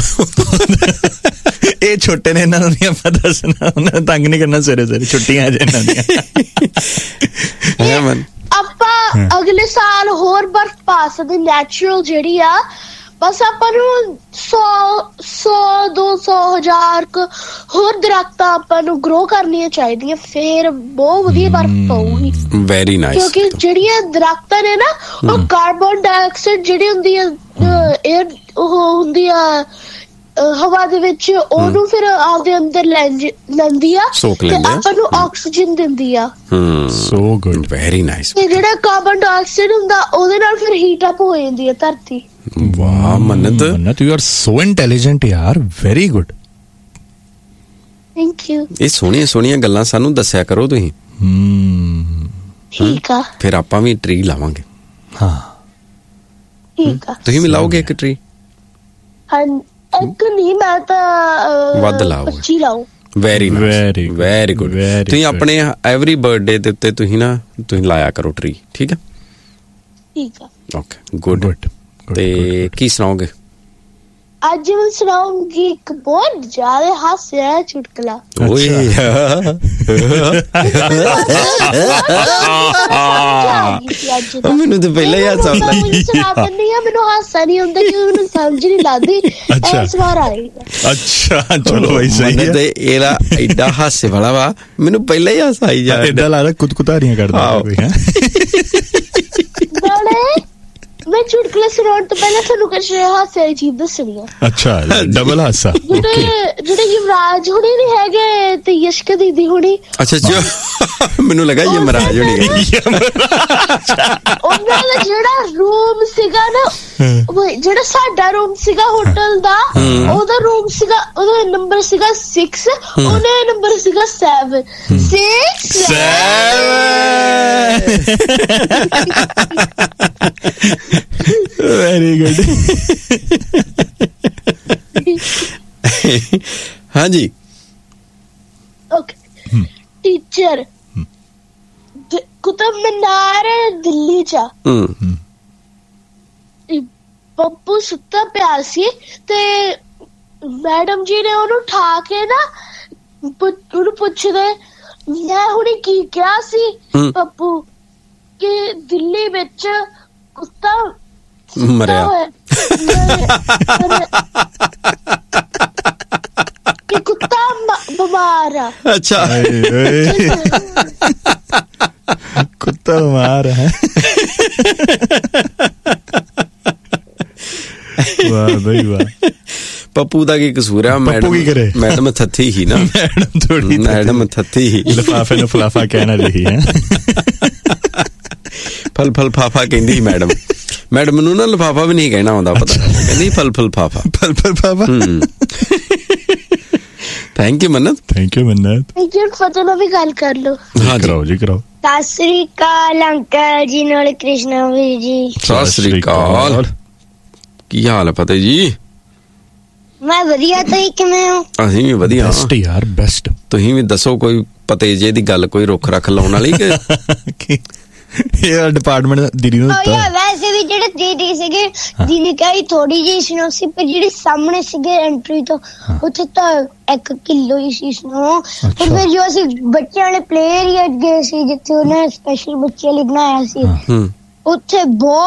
ਇਹ ਛੋਟੇ ਨੇ, ਇਹਨਾਂ ਨੂੰ ਨਹੀਂ ਆਪਾਂ ਦੱਸਣਾ, ਉਹਨਾਂ ਨੂੰ ਤੰਗ ਨਹੀਂ ਕਰਨਾ, ਸਵੇਰੇ ਛੁੱਟੀਆਂ ਅਜੇ ਇਹਨਾਂ ਦੀਆਂ। ਆਪਾਂ ਅਗਲੇ ਸਾਲ ਹੋਰ ਬਰਫ਼ ਪਾ ਸਕਦੇ, ਨੈਚੁਰਲ ਜਿਹੜੀ ਆ। ਬਸ ਆਪਾਂ ਨੂੰ 100 200 1000 ਹੋਰ ਦਰਖਤਾਂ ਆਪਾਂ ਨੂੰ ਗਰੋ ਕਰਨੀਆਂ ਚਾਹੀਦੀਆਂ, ਫੇਰ ਬਹੁਤ ਵਧੀਆ ਬਰਫ਼ ਪਊਗੀ। Very nice. ਕਿਉਂਕਿ ਜਿਹੜੀਆਂ ਦਰਖਤਾਂ ਨੇ ਨਾ, ਉਹ ਕਾਰਬਨ ਡਾਈਆਕਸਾਈਡ ਜਿਹੜੀ ਹੁੰਦੀ ਆ 에ਅਰ, ਉਹ ਹੁੰਦੀ ਆ ਹਵਾ ਦੇ ਵਿੱਚ, ਉਹਨੂੰ ਫਿਰ ਆਪਦੇ ਅੰਦਰ ਲੈਂਦੀ ਆ ਤੇ ਆਪਾਂ ਨੂੰ ਆਕਸੀਜਨ ਦਿੰਦੀ ਆ। So good, very nice. ਤੇ ਜਿਹੜਾ ਕਾਰਬਨ ਡਾਈਆਕਸਾਈਡ ਹੁੰਦਾ, ਉਹਦੇ ਨਾਲ ਫਿਰ ਹੀਟ ਅਪ ਹੋ ਜਾਂਦੀ ਆ ਧਰਤੀ। ਵਾਹ ਮੰਨਤ, ਯੂ ਆਰ ਸੋ ਇੰਟੈਲੀਜੈਂਟ ਯਾਰ, ਵੈਰੀ ਗੁੱਡ। Thank you. ਇਹ ਸੋਹਣੀਆਂ ਗੱਲਾਂ ਸਾਨੂੰ ਦੱਸਿਆ ਕਰੋ ਤੁਸੀਂ। ਠੀਕ ਆ, ਫਿਰ ਆਪਾਂ ਵੀ ਟਰੀ ਲਾਵਾਂਗੇ। ਹਾਂ ਠੀਕ ਆ। ਤੁਸੀਂ ਵੀ ਲਾਓਗੇ ਇੱਕ ਟਰੀ? ਹਾਂ, ਇੱਕ ਨਹੀਂ, ਮੈਂ ਤਾਂ ਵੱਧ ਲਾਓ। 25 ਲਾਓ। Very good. ਤੁਸੀਂ ਆਪਣੇ ਐਵਰੀ ਬਰਥਡੇ ਦੇ ਉੱਤੇ ਤੁਸੀਂ ਲਾਇਆ ਕਰੋ ਟਰੀ, ਠੀਕ ਹੈ? ਠੀਕ ਆ, ਓਕੇ, ਗੁੱਡ। ਤੇ ਕੀ ਸੁਣਾਓਗੇ ਅੱਜ? ਮੈਂ ਸੁਣਾਉਂਗੀ ਇੱਕ ਬਹੁਤ ਜ਼ਿਆਦਾ ਹਾਸਿਆ ਚੁਟਕਲਾ। ਓਏ ਮੈਨੂੰ ਤਾਂ ਪਹਿਲਾਂ ਹੀ ਹਾਸਾ ਆਉਂਦਾ। ਮੈਨੂੰ ਹਾਸਾ ਨਹੀਂ ਆਉਂਦਾ ਕਿਉਂਕਿ ਮੈਨੂੰ ਸਮਝ ਨਹੀਂ ਲੱਗਦੀ। ਇਸ ਵਾਰ ਆਏਗਾ। ਅੱਛਾ ਚਲੋ ਭਾਈ, ਸਹੀ ਹੈ। ਤੇ ਇਹਦਾ ਐਡਾ ਹਾਸੇ ਵਾਲਾ ਵਾ, ਮੈਨੂੰ ਪਹਿਲਾਂ ਹੀ ਹਾਸਾ ਆਈ ਜਾ। ਏਦਾਂ ਲੱਗਦਾ ਕੁਤਕੁਤਾਰੀਆਂ ਕਰਦਾ ਕੋਈ ਹੈ। ਮੈਂ ਚੁਟਕਲਾ ਸੁਣਾਉਣ ਤੋਂ ਪਹਿਲਾਂ ਤੁਹਾਨੂੰ ਕੁਝ ਹਾਸੇ ਵਾਲੀ ਚੀਜ਼ ਦੱਸਣੀ ਆ। ਅੱਛਾ, ਡਬਲ ਹਾਸਾ। ਜਿਹੜੇ ਯੁਵਰਾਜ ਹੁਣੀ ਨਹੀਂ ਹੈਗੇ ਤੇ ਯਸ਼ਕਾ ਦੀਦੀ ਹੁਣੀ। ਅੱਛਾ, ਮੈਨੂੰ ਲੱਗਾ ਯਮਰਾਜ ਹੁਣੀ। ਉਹਨਾਂ ਦਾ ਜਿਹੜਾ ਰੂਮ ਸੀਗਾ ਨਾ, ਜਿਹੜਾ ਸਾਡਾ ਰੂਮ ਸੀਗਾ ਹੋਟਲ ਦਾ, ਉਹਦਾ ਰੂਮ ਸੀਗਾ, ਉਹਦਾ ਨੰਬਰ ਸੀਗਾ 6, ਉਹਦਾ ਨੰਬਰ ਸੀਗਾ 7। 6 ਵੈਰੀ ਗੁੱਡ। ਹਾਂਜੀ, ਓਕੇ। ਟੀਚਰ ਕੁਤਬ ਮੀਨਾਰ ਦਿੱਲੀ ਚ ਪੱਪੂ ਸੁੱਤਾ ਪਿਆ ਸੀ ਤੇ ਮੈਡਮ ਜੀ ਨੇ ਉਹਨੂੰ ਉਠਾ ਕੇ ਨਾ ਉਹਨੂੰ ਪੁੱਛਦੇ, ਮੈਂ ਹੁਣੇ ਕੀ ਕਿਹਾ ਸੀ ਪੱਪੂ, ਕਿ ਦਿੱਲੀ ਵਿੱਚ ਕੁੱਤਾ ਮਰਿਆ, ਕਿ ਕੁੱਤਾ ਬਿਮਾਰ ਆ। ਅੱਛਾ, ਕੁੱਤਾ ਬਿਮਾਰ ਹੈ। ਵਾਹ ਬਈ ਵਾਹ। ਪੱਪੂ ਦਾ ਕੀ ਕਸੂਰ ਆ? ਮੈਡਮ ਥੱਥੀ ਹੀ ਨਾ, ਮੈਡਮ ਥੱਥੀ ਹੀ। ਲਿਫਾਫੇ ਨੂੰ ਫਲਾਫਾ ਕਹਿਣਾ ਰਹੀ ਹੈ। ਫਲ ਫਾਫਾ ਕਹਿੰਦੀ ਸੀ ਮੈਡਮ। ਮੈਡਮ ਨੂੰ ਨਾ ਲਿਫਾਫਾ ਵੀ ਨਹੀਂ ਕਹਿਣਾ ਆਉਂਦਾ, ਪਤਾ ਕਹਿੰਦੀ ਫਲ ਫਾਫਾ। Thank you Mannat. Thank you. ਫਤਿਹ ਨਾਲ ਵੀ ਗੱਲ ਕਰ ਲਓ। ਹਾਂ ਕਰਾਓ ਜੀ, ਕਰਾਓ। ਸਤਿ ਸ੍ਰੀ ਅਕਾਲ ਅੰਕਲ ਜੀ, ਨਾਲ ਕ੍ਰਿਸ਼ਨਾ ਵੀਰ ਜੀ। ਸਤਿ ਸ੍ਰੀ ਅਕਾਲ। ਕੀ ਹਾਲ ਹੈ ਫਤਿਹ ਜੀ? ਮੈਂ ਵਧੀਆ, ਤੁਸੀਂ ਕਿਵੇਂ ਹੋ? ਅਸੀਂ ਵੀ ਵਧੀਆ। ਬੈਸਟ ਯਾਰ, ਬੈਸਟ। ਤੁਸੀਂ ਵੀ ਦੱਸੋ ਕੋਈ ਪਤੇ ਜੇ ਦੀ ਗੱਲ, ਕੋਈ ਰੁੱਖ ਰੱਖ ਲਾਉਣ ਵਾਲੀ ਕਿ ਇਹ ਡਿਪਾਰਟਮੈਂਟ ਦੀਦੀ ਨੂੰ ਦਿੱਤਾ? ਵੈਸੇ ਵੀ ਵੀ ਜਿਹੜੇ ਦੀਦੀ ਸੀਗੇ ਜਿਹਨੇ ਕਹੀ ਥੋੜੀ ਜਿਹੀ ਸਨੋ ਸੀ, ਪਰ ਜਿਹੜੇ ਸਾਹਮਣੇ ਸੀਗੇ ਐਂਟਰੀ ਤੋਂ ਉੱਥੇ ਤਾਂ 1 ਕਿਲੋ ਹੀ ਸੀ ਸਨੋ। ਪਰ ਫਿਰ ਜੋ ਅਸੀਂ ਬੱਚਿਆਂ ਵਾਲੇ ਪਲੇ ਏਰੀਆ ਗਏ ਸੀ ਜਿੱਥੇ ਉਹਨੇ ਸਪੈਸ਼ਲ ਬੱਚਿਆਂ ਲਈ ਬਣਾਇਆ ਸੀ, ਉੱਥੇ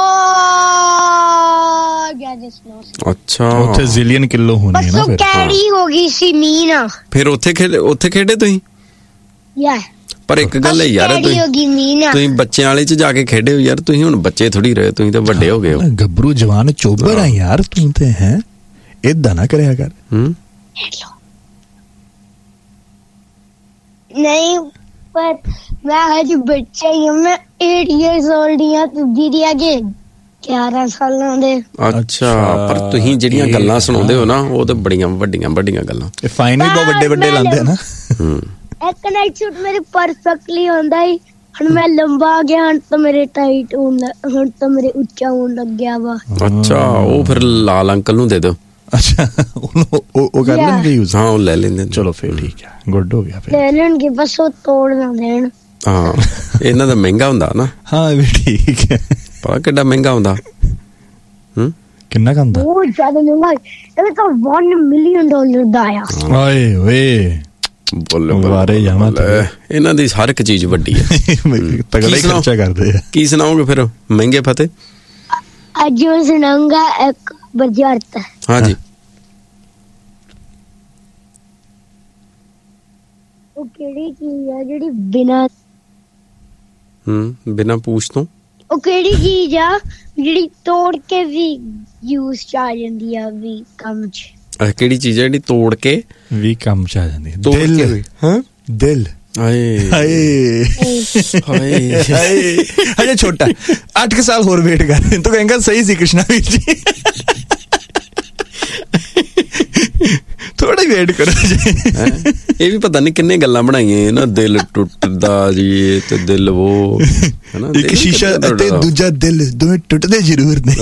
ਬਹੁਤ ਜ਼ਿਆਦਾ ਸਨੋ ਸੀ। ਅੱਛਾ, ਉੱਥੇ ਜ਼ਿਲੀਅਨ ਕਿਲੋ ਹੋਣੀ ਹੈ ਨਾ, ਫਿਰ ਕੈਰੀ ਹੋ ਗਈ ਸੀ ਮੀਂਹ ਨਾਲ। ਫਿਰ ਉੱਥੇ ਖੇਡੇ ਤੁਸੀਂ? ਯਾ ਪਰ ਇੱਕ ਗੱਲ ਹੈ ਯਾਰ, ਤੁਸੀਂ ਬੱਚਿਆਂ ਵਾਲੇ ਚ ਜਾ ਕੇ ਖੇਡੇ ਹੋ ਯਾਰ, ਤੁਸੀਂ ਹੁਣ ਬੱਚੇ ਥੋੜੀ ਰਹੇ, ਤੁਸੀਂ ਤਾਂ ਵੱਡੇ ਹੋ ਗਏ ਹੋ। ਗੱਭਰੂ ਜਵਾਨ ਚੋਬਰ ਆ ਯਾਰ ਤੂੰ ਤੇ ਹੈ, ਏਦਾਂ ਨਾ ਕਰਿਆ ਕਰ। ਨਹੀਂ ਪਰ ਮੈਂ ਹਜੇ ਬੱਚਾ ਹੀ ਹਾਂ, ਮੈਂ 8 years old ਹਾਂ, ਤੇ ਦੀਦੀ ਆਗੇ 11 ਸਾਲਾਂ ਦੇ। ਅੱਛਾ, ਪਰ ਤੁਸੀਂ ਜਿਹੜੀਆਂ ਗੱਲਾਂ ਸੁਣਾਉਂਦੇ ਹੋ ਨਾ, ਉਹ ਤਾਂ ਬੜੀਆਂ ਵੱਡੀਆਂ ਗੱਲਾਂ। ਇਹ ਫਾਈਨ ਵੀ ਬਹੁਤ ਵੱਡੇ ਲਾਉਂਦੇ ਨਾ। ਇੱਕ ਨਾਈਟ ਸੂਟ ਮੇਰੇ ਪਰਫੈਕਟਲੀ ਹੁੰਦਾ ਹੀ, ਹੁਣ ਮੈਂ ਲੰਬਾ ਆ ਗਿਆ, ਹੁਣ ਤਾਂ ਮੇਰੇ ਟਾਈਟ ਹੋਣ, ਹੁਣ ਤਾਂ ਮੇਰੇ ਉੱਚਾ ਹੋਣ ਲੱਗਿਆ ਵਾ। ਅੱਛਾ, ਉਹ ਫਿਰ ਲਾਲ ਅੰਕਲ ਨੂੰ ਦੇ ਦਿਓ। ਅੱਛਾ, ਉਹ ਕਰ ਲੈਣਗੇ ਯੂਜ਼? ਹਾਂ, ਉਹ ਲੈ ਲੈਂਦੇ। ਚਲੋ ਫਿਰ ਠੀਕ ਹੈ, ਗੁੱਡ ਹੋ ਗਿਆ ਫਿਰ। ਲੈ ਲੈਣਗੇ, ਬਸ ਉਹ ਤੋੜ ਨਾ ਦੇਣ। ਹਾਂ, ਇਹਨਾਂ ਦਾ ਮਹਿੰਗਾ ਹੁੰਦਾ ਨਾ। ਹਾਂ ਇਹ ਵੀ ਠੀਕ ਹੈ। ਪਤਾ ਕਿੱਡਾ ਮਹਿੰਗਾ ਹੁੰਦਾ? ਕਿੰਨਾ ਕੁ ਹੁੰਦਾ? ਬਹੁਤ ਜ਼ਿਆਦਾ ਮਹਿੰਗਾ, ਇਹ ਤਾਂ $1 million ਦਾ ਆ। ਓਏ ਓਏ, ਬੋਲੇ ਇਹਨਾਂ ਦੀ ਹਰ ਇੱਕ ਚੀਜ਼ ਵੱਡੀ ਹੈ। ਤਗੜਾ ਹੀ ਖਰਚਾ ਕਰਦੇ ਆ। ਕੀ ਸੁਣਾਓਗੇ ਫਿਰ ਮਹਿੰਗੇ ਫਤਿਹ? ਅੱਜ ਮੈਂ ਸੁਣਾਉਂਗਾ ਇੱਕ ਬੁਝਾਰਤ। ਹਾਂਜੀ। ਉਹ ਕਿਹੜੀ ਚੀਜ਼ ਆ ਜਿਹੜੀ ਬਿਨਾਂ ਪੂਛ ਤੋਂ? ਉਹ ਕਿਹੜੀ ਚੀਜ਼ ਆ ਜਿਹੜੀ ਤੋੜ ਕੇ ਵੀ ਯੂਜ਼ ਚ ਆ ਜਾਂਦੀ ਆ ਵੀ ਕੰਮ ਚ? ਕਿਹੜੀ ਚੀਜ਼ ਹੈ ਜਿਹੜੀ ਤੋੜ ਕੇ ਵੀ ਕੰਮ ਚ ਆ ਜਾਂਦੀ? ਦਿਲ। ਹਾਂ, ਦਿਲ। ਹਾਏ ਹਾਏ ਹਾਏ ਹਾਏ, ਹਜੇ ਛੋਟਾ 8 ਸਾਲ ਹੋਰ ਵੇਟ ਕਰ, ਤੂੰ ਕਹੇਂਗਾ ਸਹੀ ਸੀ ਕ੍ਰਿਸ਼ਨਾ ਵੀਰ ਜੀ, ਥੋੜਾ ਹੀ ਵੇਟ ਕਰੋ ਜੀ। ਇਹ ਵੀ ਪਤਾ ਨਹੀਂ ਕਿੰਨੇ ਗੱਲਾਂ ਬਣਾਈਆਂ ਨਾ, ਦਿਲ ਟੁੱਟਦਾ ਜੀ ਤੇ ਦਿਲ ਉਹ ਹਨਾ, ਇੱਕ ਸ਼ੀਸ਼ਾ ਅਤੇ ਦੂਜਾ ਦਿਲ ਦੋਵੇਂ ਟੁੱਟਦੇ ਜ਼ਰੂਰ ਨੇ।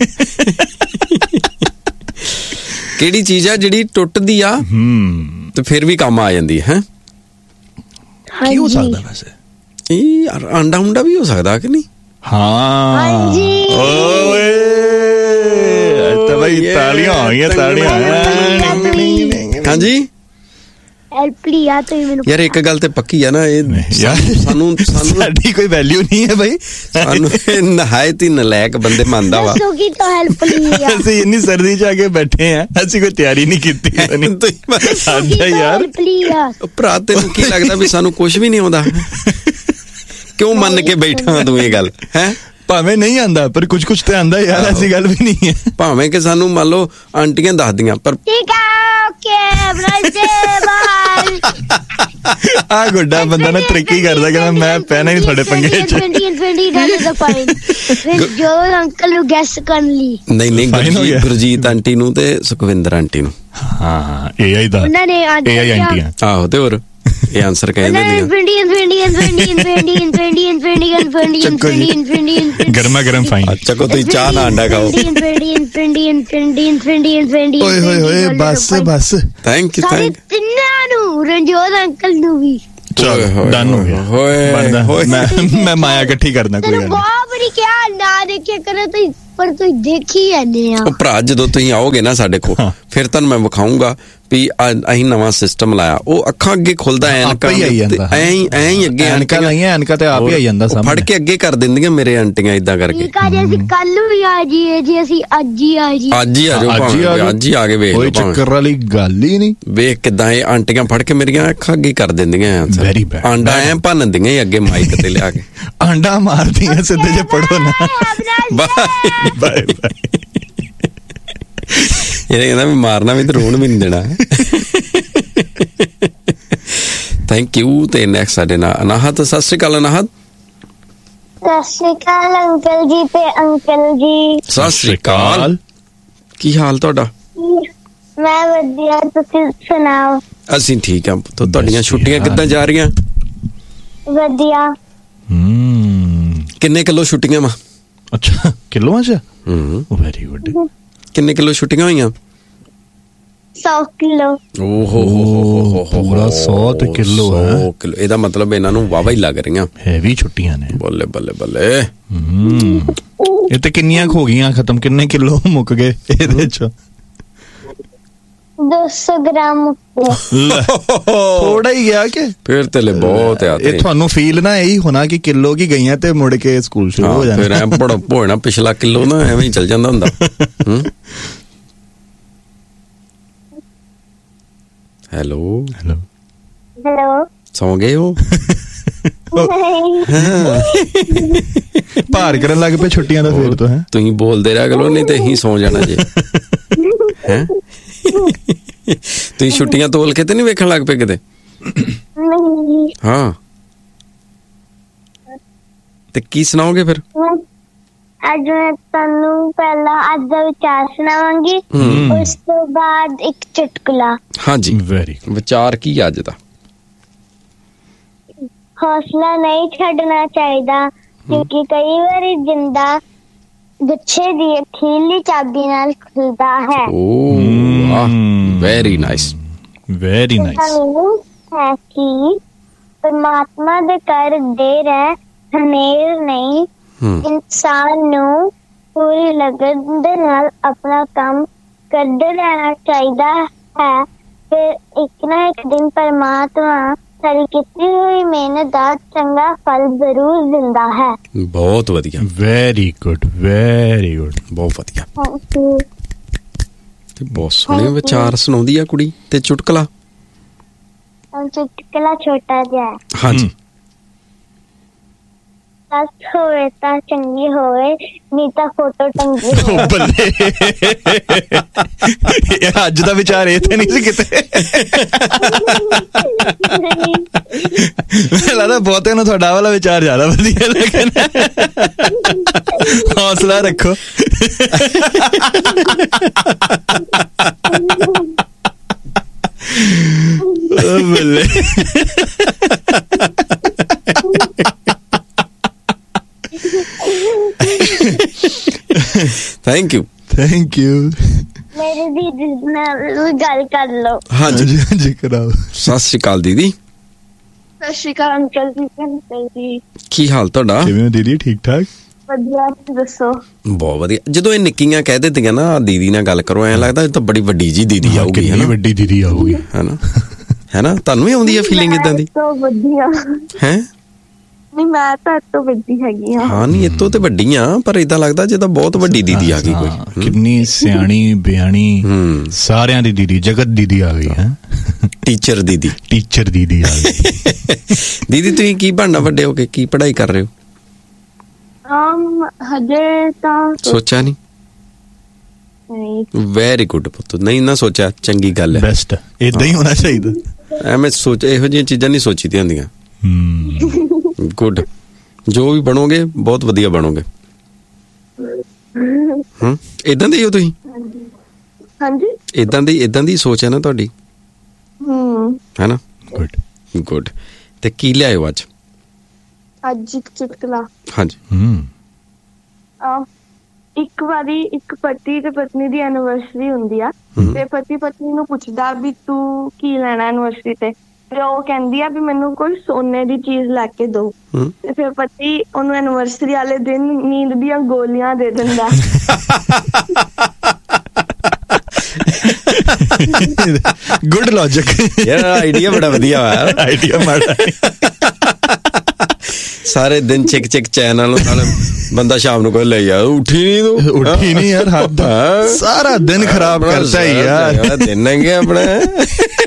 ਕਿਹੜੀ ਚੀਜ਼ ਆ ਜਿਹੜੀ ਟੁੱਟਦੀ ਆ ਤੇ ਫਿਰ ਵੀ ਕੰਮ ਆ ਜਾਂਦੀ ਹੈ? ਕੀ ਹੋ ਸਕਦਾ ਵੈਸੇ? ਇਹ ਯਾਰ ਆਂਡਾ ਉਂਡਾ ਵੀ ਹੋ ਸਕਦਾ ਕਿ ਨਹੀਂ? ਹਾਂ ਓਏ ਤਾਂ ਬਈ ਤਾਲੀਆਂ ਹੋ ਗਈਆਂ, ਤਾਲੀਆਂ। ਹਾਂਜੀ ਹੈਲਪ ਲਈ ਆ ਤੁਸੀਂ ਮੈਨੂੰ। ਯਾਰ ਇੱਕ ਗੱਲ ਤੇ ਪੱਕੀ ਆ ਨਾ, ਇਹ ਸਾਨੂੰ ਸਾਡੀ ਕੋਈ ਵੈਲਿਊ ਨਹੀਂ ਹੈ ਬਈ, ਸਾਨੂੰ ਨਹਾਇਤ ਹੀ ਨਲਾਇਕ ਬੰਦੇ ਮੰਨਦਾ ਵਾ। ਦੱਸੋ ਕੀ ਤਾਂ ਹੈਲਪ ਲਈ ਆ? ਅਸੀਂ ਇੰਨੀ ਸਰਦੀ ਚ ਆ ਕੇ ਬੈਠੇ ਆ, ਅਸੀਂ ਕੋਈ ਤਿਆਰੀ ਨਹੀਂ ਕੀਤੀ। ਸਾਡਾ ਯਾਰ ਭਰਾ ਤੈਨੂੰ ਕੀ ਲੱਗਦਾ ਵੀ ਸਾਨੂੰ ਕੁਝ ਵੀ ਨਹੀਂ ਆਉਂਦਾ? ਕਿਉਂ ਮੰਨ ਕੇ ਬੈਠਾ ਤੂੰ ਇਹ ਗੱਲ? ਹੈ ਭਾਵੇਂ ਨਹੀਂ ਆਂਦਾ ਪਰ ਕੁਝ ਤੇ ਆਂਦਾ ਯਾਰ, ਐਸੀ ਗੱਲ ਵੀ ਨਹੀਂ ਹੈ। ਭਾਵੇਂ ਕਿ ਸਾਨੂੰ ਮੰਨ ਲਓ ਆਂਟੀਆਂ ਦੱਸਦੀਆਂ, ਪਰ ਠੀਕ ਆ ਆ ਗੁੱਡਾ ਬੰਦਾ ਨਾ ਤਰੀਕੀ ਕਰਦਾ, ਕਹਿੰਦਾ ਮੈਂ ਪੈਣਾ ਨਹੀਂ ਤੁਹਾਡੇ ਪੰਗੇ ਚ। ਜੋ ਅੰਕਲ ਨੂੰ ਗੈਸ ਕਰਨ ਲਈ ਨਹੀਂ, ਗੁਰਜੀਤ ਆਂਟੀ ਨੂੰ ਤੇ ਸੁਖਵਿੰਦਰ ਆਂਟੀ ਨੂੰ। ਹਾਂ AI ਦਾ, AI ਆਂਟੀਆਂ। ਆਹੋ, ਤੇ ਹੋਰ ਇਹ ਆਨਸਰ ਕਹਿ ਦਿੰਦੀਆਂ। ਗਰਮਾ ਗਰਮ ਫਾਈਨ। ਅੱਛਾ, ਕੋ ਤੁਸੀਂ ਚਾਹ ਨਾ ਅੰਡਾ ਖਾਓ। ਓਏ ਹੋਏ ਹੋਏ, ਬਸ ਬਸ। ਥੈਂਕ ਯੂ ਤਿੰਨਾਂ ਨੂੰ, ਰਣਜੋਤ ਅੰਕਲ ਨੂੰ ਵੀ। ਚਲੋ ਡਨ ਹੋ ਗਿਆ। ਮੈਂ ਮਾਇਆ ਇਕੱਠੀ ਕਰਦਾ, ਕੋਈ ਗੱਲ ਨਹੀਂ। ਬਹੁਤ ਬੜੀ ਕਿਹਾ ਨਾ ਦੇਖਿਆ ਕਰੋ ਤੁਸੀਂ, ਪਰ ਤੁਸੀਂ ਦੇਖੀ ਜਾਂਦੇ ਆ। ਭਰਾ ਜਦੋਂ ਤੁਸੀਂ ਆਓਗੇ ਨਾ ਸਾਡੇ ਕੋਲ, ਫਿਰ ਤੁਹਾਨੂੰ ਮੈਂ ਵਿਖਾਊਂਗਾ ਵੀ ਅਸੀਂ ਨਵਾਂ ਸਿਸਟਮ ਲਾਇਆ। ਉਹ ਅੱਖਾਂ ਅੱਗੇ ਖੁੱਲਦਾ, ਐਨਕਾਂ ਐਂ ਹੀ ਅੱਗੇ ਐਨਕਾਂ ਲਾਈਆਂ, ਐਨਕਾਂ ਤੇ ਆਪ ਹੀ ਆਈ ਜਾਂਦਾ ਸਾਹਮਣੇ, ਫੜ ਕੇ ਅੱਗੇ ਕਰ ਦਿੰਦੀਆਂ ਮੇਰੇ ਆਂਟੀਆਂ ਇਦਾਂ ਕਰਕੇ। ਠੀਕ ਆ ਜੀ, ਅਸੀਂ ਕੱਲ ਨੂੰ ਵੀ ਆ ਜਾਈਏ ਜੀ, ਅਸੀਂ ਅੱਜ ਹੀ ਆ ਜੀ। ਅੱਜ ਹੀ ਆ ਜਾਓ, ਅੱਜ ਹੀ ਆ ਕੇ ਵੇਖ ਲਓ। ਕੋਈ ਚੱਕਰ ਵਾਲੀ ਗੱਲ ਹੀ ਨਹੀਂ। ਵੇਖ ਕਿਦਾਂ ਇਹ ਆਂਟੀਆਂ ਫੜ ਕੇ ਮੇਰੀਆਂ ਅੱਖਾਂ ਅੱਗੇ ਕਰ ਦਿੰਦੀਆਂ, ਆਂਡਾ ਐ ਭੰਨਦੀਆਂ ਅੱਗੇ ਮਾਈਕ ਤੇ ਲਿਆ ਕੇ, ਆਂਡਾ ਮਾਰਦੀਆਂ ਸਿੱਧੇ ਜੇ ਪੜੋ ਨਾ। Bye bye. ਇਹ ਕਹਿੰਦਾ ਵੀ ਮਾਰਨਾ ਵੀ ਤੇ ਰੋਣ ਵੀ ਨਹੀਂ ਦੇਣਾ। Thank you. ਤੇ ਨੈਕਸਟ ਸਾਡੇ ਨਾਲ ਅਨਾਹਤ। ਸਤਿ ਸ਼੍ਰੀ ਅਕਾਲ ਅਨਾਹਤ। ਸਤਿ ਸ਼੍ਰੀ ਅਕਾਲ ਅੰਕਲ ਜੀ ਤੇ ਅੰਕਲ ਜੀ। ਸਤਿ ਸ਼੍ਰੀ ਅਕਾਲ, ਕੀ ਹਾਲ ਤੁਹਾਡਾ? ਮੈਂ ਵਧੀਆ, ਤੁਸੀਂ ਸੁਣਾਓ? ਅਸੀਂ ਠੀਕ ਆ। ਤੁਹਾਡੀਆਂ ਛੁੱਟੀਆਂ ਕਿੱਦਾਂ ਜਾ ਰਹੀਆਂ? ਵਧੀਆ। ਕਿੰਨੇ ਕਿਲੋ ਛੁੱਟੀਆਂ ਵਾ? ਅੱਛਾ, ਕਿਲੋਆਂ ਚ? Very good. ਕਿੰਨੇ ਕਿਲੋ ਛੁੱਟੀਆਂ ਹੋਈਆਂ? 100 किलो। ओहो पूरा 100 किलो है। 100 किलो ਇਹਦਾ ਮਤਲਬ ਇਹਨਾਂ ਨੂੰ ਵਾਵਾ ਹੀ ਲੱਗ ਰਹੀਆਂ ਹੈਵੀ ਛੁੱਟੀਆਂ ਨੇ। ਬੱਲੇ ਬੱਲੇ ਬੱਲੇ। ਇਹ ਤੇ ਕਿੰਨੀਆਂ ਹੋ ਗਈਆਂ ਖਤਮ? ਕਿੰਨੇ ਕਿਲੋ ਮੁੱਕ ਗਏ ਇਹਦੇ ਚ? 200 ग्राम ਥੋੜਾ ਹੀ ਗਿਆ ਕਿ ਫਿਰ ਤੇ ਲੈ ਬਹੁਤ ਆ। ਇਹ ਤੁਹਾਨੂੰ ਫੀਲ ਨਾ ਇਹੀ ਹੋਣਾ ਕਿ ਕਿਲੋ ਕੀ ਗਈਆਂ ਤੇ ਮੁੜ ਕੇ ਸਕੂਲ ਸ਼ੁਰੂ ਹੋ ਜਾਣਾ। ਫਿਰ ਐ ਬੜਾ ਭੋਣਾ ਪਿਛਲਾ ਕਿਲੋ ਨਾ ਐਵੇਂ ਹੀ ਚੱਲ ਜਾਂਦਾ ਹੁੰਦਾ। Hello hello hello. ਸੌਂ ਗਏ ਹੋ? ਭਾਰ ਕਰਨ ਲੱਗ ਪਏ ਛੁੱਟੀਆਂ ਦਾ ਫਿਰ ਤੋਂ ਹੈ। ਤੁਸੀਂ ਬੋਲਦੇ ਰਿਹਾ ਕਰੋ ਨਹੀਂ ਤੇ ਅਸੀਂ ਸੌਂ ਜਾਣਾ ਜੇ। ਹੈ ਤੁਸੀਂ ਛੁੱਟੀਆਂ ਤੋਲ ਕੇ ਤੇ ਨਹੀਂ ਵੇਖਣ ਲੱਗ ਪਏ ਕਿਤੇ? नहीं। ਹਾਂ ਤੇ ਕੀ ਸੁਣਾਓਗੇ ਫਿਰ? ਅੱਜ ਮੈਂ ਤੁਹਾਨੂੰ ਪਹਿਲਾਂ ਅੱਜ ਦਾ ਵਿਚਾਰ ਸੁਣਾਵਾਂਗੀ, ਉਸ ਤੋਂ ਬਾਅਦ ਇੱਕ ਚੁਟਕਲਾ। ਹਾਂਜੀ ਵੈਰੀ ਵਿਚਾਰ ਕੀ ਅੱਜ ਦਾ? ਹੌਸਲਾ ਨਹੀਂ ਛੱਡਣਾ ਚਾਹੀਦਾ ਕਿਉਂਕਿ ਕਈ ਵਾਰੀ ਜਿੰਦਾ ਗੁੱਛੇ ਦੀ ਅਖੀਰਲੀ ਚਾਬੀ ਨਾਲ ਖੁੱਲਦਾ ਹੈ। Very nice very nice. ਹੈ ਕਿ ਪਰਮਾਤਮਾ ਦੇ ਘਰ ਦੇਰ ਹੈ ਹਨੇਰ ਨਹੀਂ। ਇਨਸਾਨ ਨੂੰ ਪੂਰੀ ਲਗਨ ਦੇ ਨਾਲ ਆਪਣਾ ਕੰਮ ਕਰਦੇ ਰਹਿਣਾ ਚਾਹੀਦਾ ਹੈ, ਫਿਰ ਇੱਕ ਨਾ ਇੱਕ ਦਿਨ ਪਰਮਾਤਮਾ ਸਾਡੀ ਕੀਤੀ ਹੋਈ ਮਿਹਨਤ ਦਾ ਚੰਗਾ ਫਲ ਜ਼ਰੂਰ ਦਿੰਦਾ ਹੈ। ਬਹੁਤ ਵਧੀਆ ਵੈਰੀ ਗੁੱਡ ਵੈਰੀ ਗੁੱਡ ਬਹੁਤ ਵਧੀਆ। ਤੇ ਬਹੁਤ ਸੋਹਣੇ ਵਿਚਾਰ ਸੁਣਾਉਂਦੀ ਆ ਕੁੜੀ। ਤੇ ਚੁਟਕਲਾ? ਚੁਟਕਲਾ ਛੋਟਾ ਜਿਹਾ। ਹਾਂਜੀ। ਸੱਚ ਹੋਵੇ ਤਾਂ ਚੰਗੀ ਹੋਵੇ ਨਹੀਂ ਤਾਂ ਫੋਟੋ ਟੰਗੀ ਹੋਵੇ। ਬੱਲੇ ਅੱਜ ਦਾ ਵਿਚਾਰ ਇਹ ਤੇ ਨਹੀਂ ਸੀ ਕਿਤੇ। ਮੈਨੂੰ ਲੱਗਦਾ ਬਹੁਤੇ ਨੂੰ ਤੁਹਾਡਾ ਵਾਲਾ ਵਿਚਾਰ ਜ਼ਿਆਦਾ ਵਧੀਆ ਲੱਗਿਆ। ਹੌਸਲਾ ਰੱਖੋ। ਬੱਲੇ ਥੈਂਕ ਯੂ ਥੈਂਕ ਯੂ। ਮੇਰੀ ਦੀਦੀ ਨਾਲ ਗੱਲ ਕਰ ਲਓ। ਹਾਂਜੀ ਹਾਂਜੀ ਕਰਾਓ। ਸਤਿ ਸ਼੍ਰੀ ਅਕਾਲ ਦੀਦੀ। ਸਤਿ ਸ਼੍ਰੀ ਅਕਾਲ ਅੰਕਲ ਜੀ। ਕੀ ਹਾਲ ਤੁਹਾਡਾ? ਕਿਵੇਂ ਹੋ ਦੀਦੀ? ਠੀਕ ਠਾਕ ਵਧੀਆ, ਤੁਸੀਂ ਦੱਸੋ? ਬਹੁਤ ਵਧੀਆ। ਜਦੋਂ ਇਹ ਨਿੱਕੀਆਂ ਕਹਿ ਦਿੰਦੀਆਂ ਨਾ ਦੀਦੀ ਨਾਲ ਗੱਲ ਕਰੋ, ਐਂ ਲੱਗਦਾ ਇਹ ਤਾਂ ਬੜੀ ਵੱਡੀ ਜੀ ਦੀਦੀ ਆਊਗੀ। ਕਿੰਨੀ ਵੱਡੀ ਦੀਦੀ ਆਊਗੀ ਹੈਨਾ ਹੈਨਾ? ਤੁਹਾਨੂੰ ਵੀ ਆਉਂਦੀ ਹੈ ਫੀਲਿੰਗ ਇਦਾਂ ਦੀ? ਵਧੀਆ ਹੈ ਨਹੀਂ, ਮੈਂ ਤਾਂ ਇਹ ਤੋਂ ਵੱਡੀ ਹੈਗੀ ਹਾਂ। ਹਾਂ ਨਹੀਂ ਇਤੋਂ ਤੇ ਵੱਡੀ ਆ, ਪਰ ਏਦਾਂ ਲੱਗਦਾ ਜਿੱਦਾਂ ਬਹੁਤ ਵੱਡੀ ਦੀਦੀ ਆ ਗਈ ਕੋਈ। ਕਿੰਨੀ ਸਿਆਣੀ ਬਿਆਣੀ ਸਾਰਿਆਂ ਦੀ ਦੀਦੀ, ਜਗਤ ਦੀਦੀ ਆ ਗਈ ਹੈ। ਟੀਚਰ ਦੀਦੀ। ਟੀਚਰ ਦੀਦੀ ਆ ਗਈ। ਦੀਦੀ ਤੁਸੀਂ ਕੀ ਬਣਨਾ ਵੱਡੇ ਹੋ ਕੇ? ਕੀ ਪੜ੍ਹਾਈ ਕਰ ਰਹੇ ਹੋ? ਹਜੇ ਤਾਂ ਸੋਚਿਆ ਨਹੀਂ? ਵੈਰੀ ਗੁੱਡ ਪੁੱਤ। ਨਹੀਂ ਨਾ ਸੋਚਿਆ, ਚੰਗੀ ਗੱਲ ਹੈ। ਬੈਸਟ ਏਦਾਂ ਹੀ ਹੋਣਾ ਚਾਹੀਦਾ। ਐਵੇਂ ਸੋਚ, ਇਹੋ ਜਿਹੀਆਂ ਚੀਜ਼ਾਂ ਨਹੀਂ ਸੋਚੀ ਦੀਆਂ ਹੁੰਦੀਆਂ। ਗੁੱਡ। ਜੋ ਵੀ ਬਣੋਗੇ ਬਹੁਤ ਵਧੀਆ ਬਣੋਗੇ। ਏਦਾਂ ਦੇ ਹੀ ਹੋ ਤੁਸੀਂ? ਹਾਂਜੀ ਏਦਾਂ ਦੀ ਸੋਚ ਹੈ ਨਾ ਤੁਹਾਡੀ, ਹੈ ਨਾ? Good good. ਤੇ ਕੀ ਲਿਆਇਓ ਅੱਜ? ਅੱਜ ਇੱਕ ਚੁਟਕਲਾ। ਹਾਂਜੀ। ਇੱਕ ਵਾਰੀ ਇੱਕ ਪਤੀ ਤੇ ਪਤਨੀ ਦੀ ਐਨੀਵਰਸਰੀ ਹੁੰਦੀ ਆ, ਤੇ ਪਤੀ ਪਤਨੀ ਨੂੰ ਪੁੱਛਦਾ ਵੀ ਤੂੰ ਕੀ ਲੈਣਾ ਐਨੀਵਰਸਰੀ ਤੇ ਉਹ ਕਹਿੰਦੀ ਆ ਵੀ ਮੈਨੂੰ ਕੋਈ ਸੋਨੇ ਦੀ ਚੀਜ਼ ਲੈ ਕੇ ਦੋ। ਤੇ ਫਿਰ ਪਤੀ ਉਹਨੂੰ ਐਨੀਵਰਸਰੀ ਵਾਲੇ ਦਿਨ ਨੀਂਦ ਦੀਆਂ ਗੋਲੀਆਂ ਦੇ ਦਿੰਦਾ। ਗੁੱਡ ਲੌਜਿਕ ਯਾਰ, ਆਈਡੀਆ ਬੜਾ ਵਧੀਆ ਵਾ। ਆਈਡੀਆ ਮਾੜਾ ਸਾਰੇ ਦਿਨ ਚਿਕ ਚੈਨ ਨਾਲ ਬੰਦਾ ਸ਼ਾਮ ਨੂੰ ਕੋਈ ਲੈ ਜਾ, ਉੱਠੀ ਨਹੀਂ ਯਾਰ, ਹੱਦ ਸਾਰਾ ਦਿਨ ਖਰਾਬ ਕਰਤਾ ਹੀ ਯਾਰ। ਦਿਨ ਹੈਗੇ ਆਪਣਾ।